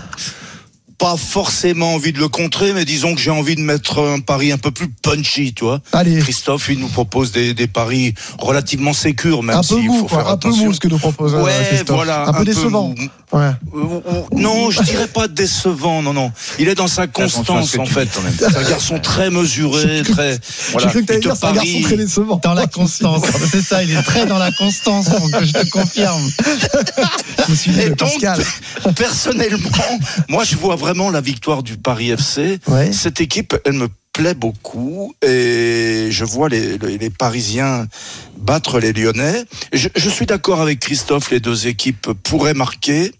Pas forcément envie de le contrer, mais disons que j'ai envie de mettre un pari un peu plus punchy, tu vois. Allez. Christophe, il nous propose des, des paris relativement sécures, même un s'il peu mou, faut quoi, faire un attention. peu mou ce que nous propose ouais, euh, Christophe. Voilà, un peu un décevant. Peu ouais. euh, non, je dirais pas décevant, non, non. Il est dans sa constance, en fait. C'est un garçon très mesuré, très. Voilà. J'ai cru que t'allais dire c'est un garçon très décevant. Dans la constance, c'est ça, il est très dans la constance, je te confirme. Je me suis dit, Et donc, Pascal. personnellement, moi je vois vraiment la victoire du Paris F C. Ouais. Cette équipe, elle me plaît beaucoup et je vois les, les, les Parisiens battre les Lyonnais. Je, je suis d'accord avec Christophe, les deux équipes pourraient marquer.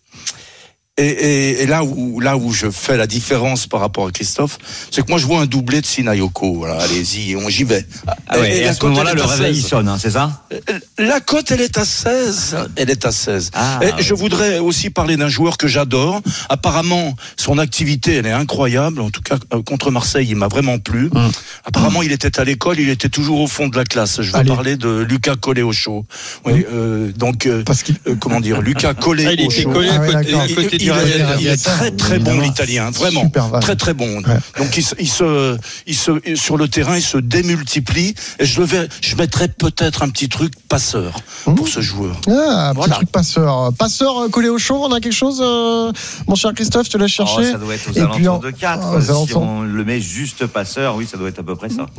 Et, et, et là où là où je fais la différence par rapport à Christophe, c'est que moi je vois un doublé de Sinayoko. Voilà, allez-y, on j'y vais. Ah ouais, et, et à ce moment-là, le réveil il sonne, hein, c'est ça? La cote, elle est à seize. Elle est à seize. Ah, et ouais. je voudrais aussi parler d'un joueur que j'adore. Apparemment, son activité, elle est incroyable. En tout cas, contre Marseille, il m'a vraiment plu. Hum. Apparemment, il était à l'école, il était toujours au fond de la classe. Je veux Allez. parler de Lucas Coléocho. Oui, hum. euh, donc, euh, Parce qu'il... euh, comment dire, Lucas Coléocho. Ah, il était collé à côté, à côté du Il, il, réalisateur. il est très très bon l'italien, vraiment Super très très bon. Ouais. Donc il se, il se, il se, sur le terrain il se démultiplie et je le vais, je mettrais peut-être un petit truc passeur mmh. pour ce joueur. Ah, un voilà. petit truc passeur. Passeur euh, collé au chaud, on a quelque chose, euh, mon cher Christophe, je te laisse chercher. Oh, ça doit être aux et alentours puis en... de quatre. Oh, si alentours. on le met juste passeur, oui, ça doit être à peu près ça.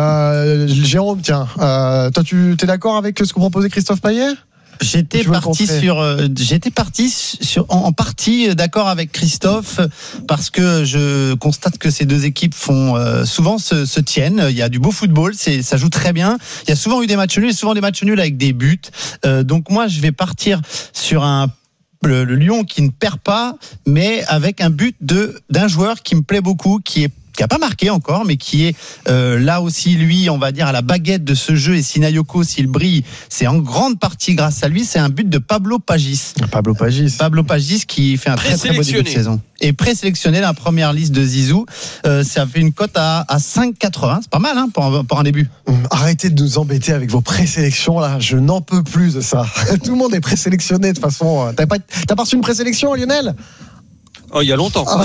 Euh, Jérôme, tiens, euh, toi, tu es d'accord avec ce que proposait Christophe Payet? J'étais parti sur, euh, j'étais parti sur, en, en partie d'accord avec Christophe parce que je constate que ces deux équipes font euh, souvent se, se tiennent. Il y a du beau football, c'est, ça joue très bien. Il y a souvent eu des matchs nuls, et souvent des matchs nuls avec des buts. Euh, donc moi, je vais partir sur un le, le Lyon qui ne perd pas, mais avec un but de d'un joueur qui me plaît beaucoup, qui est qui n'a pas marqué encore, mais qui est euh, là aussi, lui, on va dire, à la baguette de ce jeu. Et Sinayoko, s'il brille, c'est en grande partie grâce à lui. C'est un but de Pablo Pagis. Pablo Pagis. Pablo Pagis qui fait un très très beau début de saison. Et présélectionné dans la première liste de Zizou. Euh, ça fait une cote à, à cinq quatre-vingts. C'est pas mal hein, pour, un, pour un début. Arrêtez de nous embêter avec vos présélections là. Je n'en peux plus de ça. Tout le monde est présélectionné de toute façon. T'as pas, t'as pas reçu une présélection, Lionel? Oh, il y a longtemps. Ah.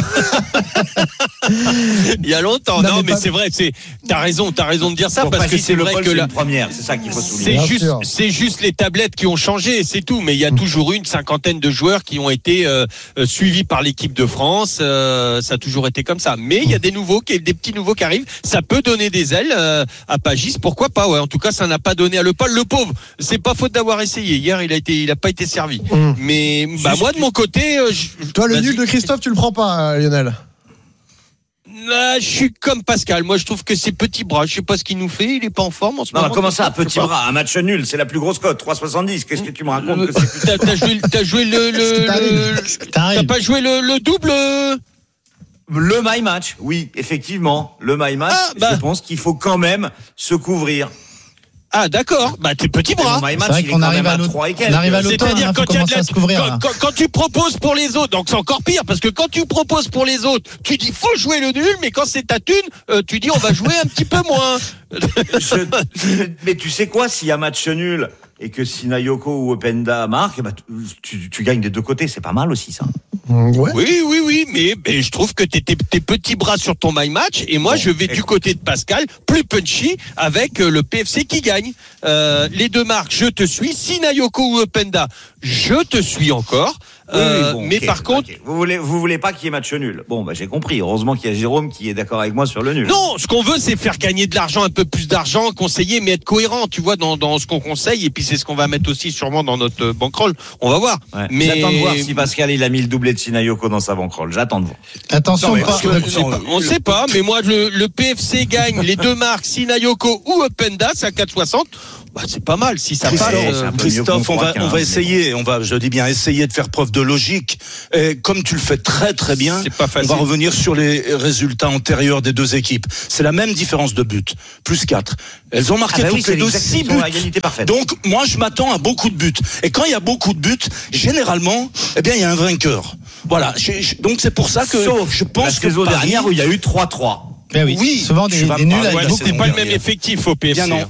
Il y a longtemps. Non, non mais, mais pas... c'est vrai. C'est. T'as raison. T'as raison de dire ça parce que c'est vrai que la première. C'est ça qu'il faut souligner. C'est juste, c'est juste les tablettes qui ont changé, c'est tout. Mais il y a mmh. toujours eu une cinquantaine de joueurs qui ont été euh, suivis par l'équipe de France. Euh, ça a toujours été comme ça. Mais il y a des nouveaux, qui, des petits nouveaux qui arrivent. Ça peut donner des ailes euh, à Pagis. Pourquoi pas? Ouais. En tout cas, ça n'a pas donné à Le Paul. Le pauvre, c'est pas faute d'avoir essayé. Hier, il a été, il a pas été servi. Mmh. Mais bah, moi, de mon côté, euh, je, toi, le nul de Christophe, tu le prends pas, Lionel? Là, je suis comme Pascal. Moi, je trouve que c'est petit bras. Je sais pas ce qu'il nous fait. Il est pas en forme en ce non, moment. Comment ça, petit bras? Un match nul, c'est la plus grosse cote, trois soixante-dix. Qu'est-ce que tu me racontes que c'est... T'as, t'as joué, t'as joué le, le, le t'as pas joué le, le double? Le my match, oui, effectivement, le my match. Ah, bah. Je pense qu'il faut quand même se couvrir. Ah d'accord, bah t'es petit bras. C'est vrai qu'on arrive à l'automne. On arrive à l'automne, c'est-à-dire hein, quand il y a de la, à se couvrir, quand, quand, quand tu proposes pour les autres, donc c'est encore pire parce que quand tu proposes pour les autres, tu dis faut jouer le nul, mais quand c'est ta thune, euh, tu dis on va jouer un petit peu moins. Je, mais tu sais quoi, s'il y a match nul et que Sinayoko ou Openda marquent, eh ben, tu, tu gagnes des deux côtés. C'est pas mal aussi, ça. Ouais. Oui, oui, oui, mais, mais je trouve que t'es tes, tes petits bras sur ton my match et moi bon, je vais écoute. du côté de Pascal, plus punchy, avec le P F C qui gagne. Euh, les deux marques, je te suis. Sinayoko ou Openda, je te suis encore. Oui, euh, oui, bon, mais okay, par contre, okay. vous voulez vous voulez pas qu'il y ait match nul. Bon, bah j'ai compris. Heureusement qu'il y a Jérôme qui est d'accord avec moi sur le nul. Non, ce qu'on veut, c'est faire gagner de l'argent, un peu plus d'argent, conseiller, mais être cohérent, tu vois, dans, dans ce qu'on conseille. Et puis c'est ce qu'on va mettre aussi sûrement dans notre bankroll. On va voir. Ouais. Mais j'attends de voir si Pascal il a mis le doublé de Sinayoko dans sa bankroll. J'attends de voir. Attention, non, pas, que, pas, on ne sait pas. Mais moi, le, le P F C gagne les deux marques, Sinayoko ou Openda, c'est à quatre soixante. Bah, c'est pas mal si ça Christophe, passe. Euh, Christophe, on va, on va essayer, on va, je dis bien, essayer de faire preuve de logique. Et comme tu le fais très très bien, on va revenir sur les résultats antérieurs des deux équipes. C'est la même différence de but, plus quatre. Elles ont marqué ah bah toutes oui, les deux six buts. Donc moi je m'attends à beaucoup de buts. Et quand il y a beaucoup de buts, généralement, eh bien il y a un vainqueur. Voilà. Donc c'est pour ça que Sauf je pense la que saison dernière où il y a eu trois trois. Ben oui. oui, souvent des, des nuls. Ouais, c'était pas le même effectif au P F C. Bien non.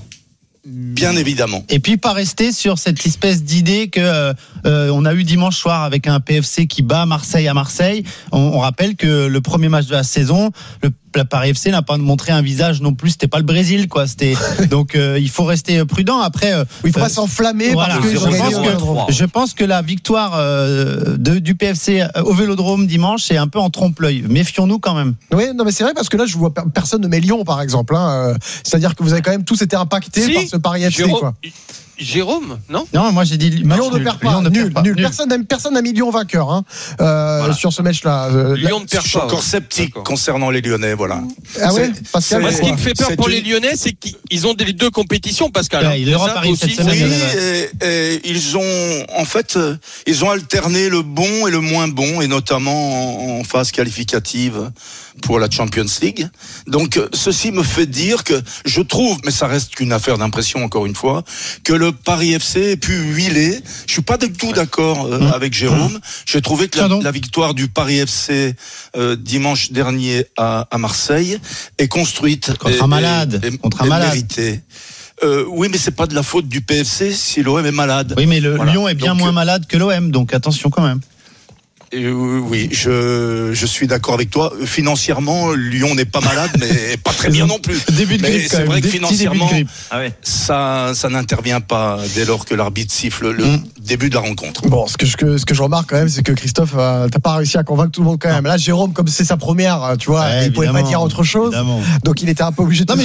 Bien évidemment. Et puis pas rester sur cette espèce d'idée que euh, on a eu dimanche soir avec un P F C qui bat Marseille à Marseille. On, on rappelle que le premier match de la saison, le la Paris F C n'a pas montré un visage non plus. C'était pas le Brésil, quoi. C'était donc euh, il faut rester prudent. Après, euh, il faut pas s'enflammer. Voilà. Parce que je, pense que, je pense que la victoire euh, de, du P F C au Vélodrome dimanche, c'est un peu en trompe-l'œil. Méfions-nous quand même. Oui, non, mais c'est vrai parce que là, je vois personne ne met Lyon, par exemple. Hein. C'est-à-dire que vous avez quand même tous été impactés si, par ce Paris F C, Jérôme, quoi. Jérôme, non Non, moi j'ai dit Lyon ne perd pas, nul, nul. nul. Personne n'a personne n'a mis Lyon vainqueur hein, euh, voilà. sur ce match-là. Euh, Lyon ne perd pas. Je suis encore sceptique D'accord. concernant les Lyonnais, voilà. Ah ouais, Pascal. Moi, ce qui me fait peur pour une... les Lyonnais, c'est qu'ils ont les deux compétitions, Pascal. Ouais, il est Paris aussi. Cette oui, et, et ils ont, en fait, ils ont alterné le bon et le moins bon, et notamment en phase qualificative pour la Champions League. Donc, ceci me fait dire que je trouve, mais ça reste qu'une affaire d'impression encore une fois, que le Paris F C ait pu huiler. Je suis pas du tout d'accord euh, mmh. avec Jérôme. J'ai trouvé que la, la victoire du Paris F C euh, dimanche dernier à, à Marseille est construite contre et, un malade, et, contre et un malade. méritée. Euh, oui, mais c'est pas de la faute du P F C si l'O M est malade. Oui, mais le voilà. Lyon est bien donc, moins malade que l'O M, donc attention quand même. Oui, je, je suis d'accord avec toi. Financièrement, Lyon n'est pas malade, mais pas très bien non plus. Début de mais grippe, c'est vrai que financièrement, ah ouais. ça, ça n'intervient pas dès lors que l'arbitre siffle le mmh. début de la rencontre. Bon, ce que je, ce que je remarque quand même, c'est que Christophe, euh, t'as pas réussi à convaincre tout le monde quand même. Là, Jérôme, comme c'est sa première, tu vois, ouais, il pouvait pas dire autre chose. Évidemment. Donc il était un peu obligé de. Non, mais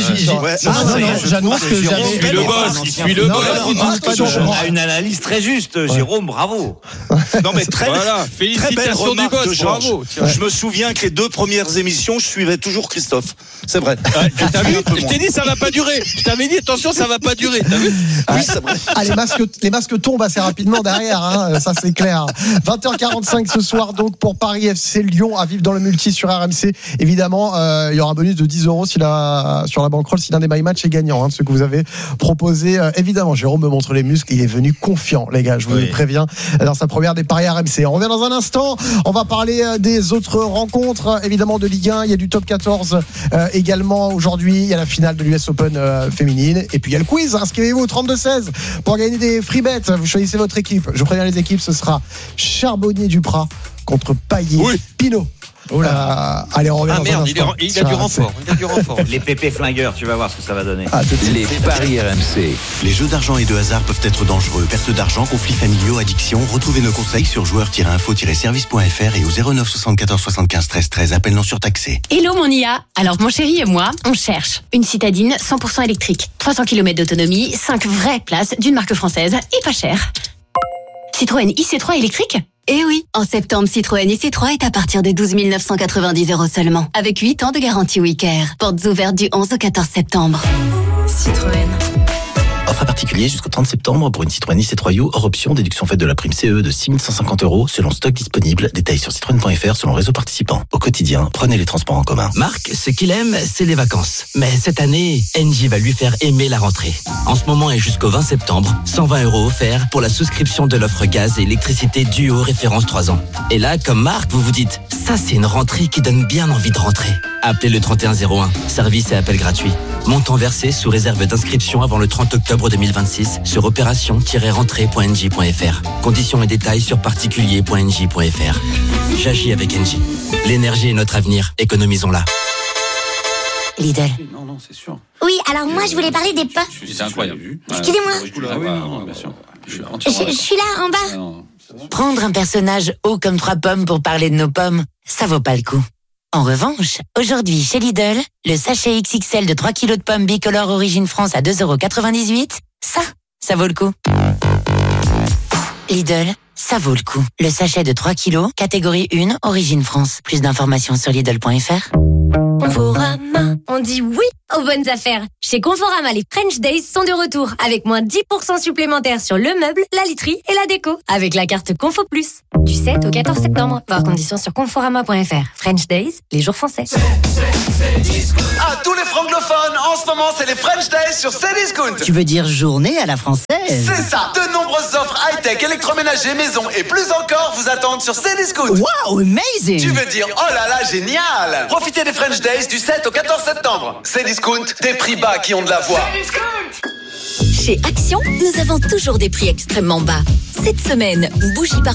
j'annonce que j'avais. Il suit le boss, il suit le boss. On a une analyse très juste, Jérôme, bravo. Non, mais très voilà, félicitations du boss. Bravo, ouais. Je me souviens que les deux premières émissions, je suivais toujours Christophe. C'est vrai. Ouais, t'as vu, je t'ai dit, ça va pas durer. Je t'avais dit, attention, ça va pas durer. T'as vu oui, c'est vrai. Ah, les masques, les masques tombent assez rapidement derrière, hein, ça c'est clair. vingt heures quarante-cinq ce soir, donc, pour Paris F C Lyon à vivre dans le multi sur R M C. Évidemment, euh, il y aura un bonus de dix euros si la, sur la bankroll si l'un des my match est gagnant, hein, ce que vous avez proposé. Euh, évidemment, Jérôme me montre les muscles. Il est venu confiant, les gars, je vous oui. préviens, dans sa première des paris R M C. On revient dans un instant. On va parler des autres rencontres, évidemment, de Ligue un. Il y a du top quatorze euh, également aujourd'hui. Il y a la finale de l'U S Open euh, féminine. Et puis il y a le quiz. Inscrivez-vous au trente-deux seize pour gagner des free bets. Vous choisissez votre équipe. Je préviens les équipes, ce sera Charbonnier-Duprat contre Payet-Pinot. Oh là. Euh, allez, on revient ah dans merde, un il, est, il a du renfort. Il a du renfort. Les pépés flingueurs, tu vas voir ce que ça va donner. Ah, les paris R M C. Les jeux d'argent et de hasard peuvent être dangereux. Perte d'argent, conflits familiaux, addiction. Retrouvez nos conseils sur joueurs tiret info tiret service point f r et au zéro neuf soixante-quatorze soixante-quinze treize treize. Appel non surtaxé. Hello mon I A. Alors mon chéri et moi, on cherche une citadine cent pour cent électrique. trois cents kilomètres d'autonomie, cinq vraies places d'une marque française et pas cher. Citroën I C trois électrique ? Eh oui, en septembre, Citroën I C trois est à partir de douze mille neuf cent quatre-vingt-dix euros seulement. Avec huit ans de garantie WeCare. Portes ouvertes du onze au quatorze septembre. Citroën. Offre à particulier jusqu'au trente septembre pour une Citroën I C trois U hors option, déduction faite de la prime C E de six mille cent cinquante euros selon stock disponible. Détails sur citroën point f r selon réseau participant. Au quotidien, prenez les transports en commun. Marc, ce qu'il aime, c'est les vacances. Mais cette année, Engie va lui faire aimer la rentrée. En ce moment et jusqu'au vingt septembre, cent vingt euros offerts pour la souscription de l'offre gaz et électricité Duo référence trois ans. Et là, comme Marc, vous vous dites, ça c'est une rentrée qui donne bien envie de rentrer. Appelez le trente et un zéro un. Service et appel gratuit. Montant versé sous réserve d'inscription avant le trente octobre deux mille vingt-six sur opération tiret rentrée point n j point f r. Conditions et détails sur particulier point n j point f r. J'agis avec Engie. L'énergie est notre avenir. Économisons-la. Lidl. Non, non, c'est sûr. Oui, alors moi je voulais parler des pommes. C'est incroyable. Excusez-moi. Ah oui, non, bien sûr. Je suis Je, je suis là, en bas. Prendre un personnage haut comme trois pommes pour parler de nos pommes, ça vaut pas le coup. En revanche, aujourd'hui chez Lidl, le sachet X X L de trois kilos de pommes bicolores Origine France à deux euros quatre-vingt-dix-huit, ça, ça vaut le coup. Lidl, ça vaut le coup. Le sachet de trois kilos, catégorie un, Origine France. Plus d'informations sur Lidl point f r. Conforama, on dit oui aux bonnes affaires. Chez Conforama, les French Days sont de retour avec moins dix pour cent supplémentaires sur le meuble, la literie et la déco avec la carte Confo Plus. Du sept au quatorze septembre. Voir conditions sur conforama point f r. French Days, les jours français. À tous les francophones, en ce moment, c'est les French Days sur Cdiscount. Tu veux dire journée à la française? C'est ça. De nombreuses offres high-tech, électroménager, maison et plus encore vous attendent sur Cdiscount. Wow, amazing. Tu veux dire, oh là là, génial. Profitez des French Days du sept au quatorze septembre. Cdiscount, des prix bas qui ont de la voix. Chez Action, nous avons toujours des prix extrêmement bas. Cette semaine, bougie par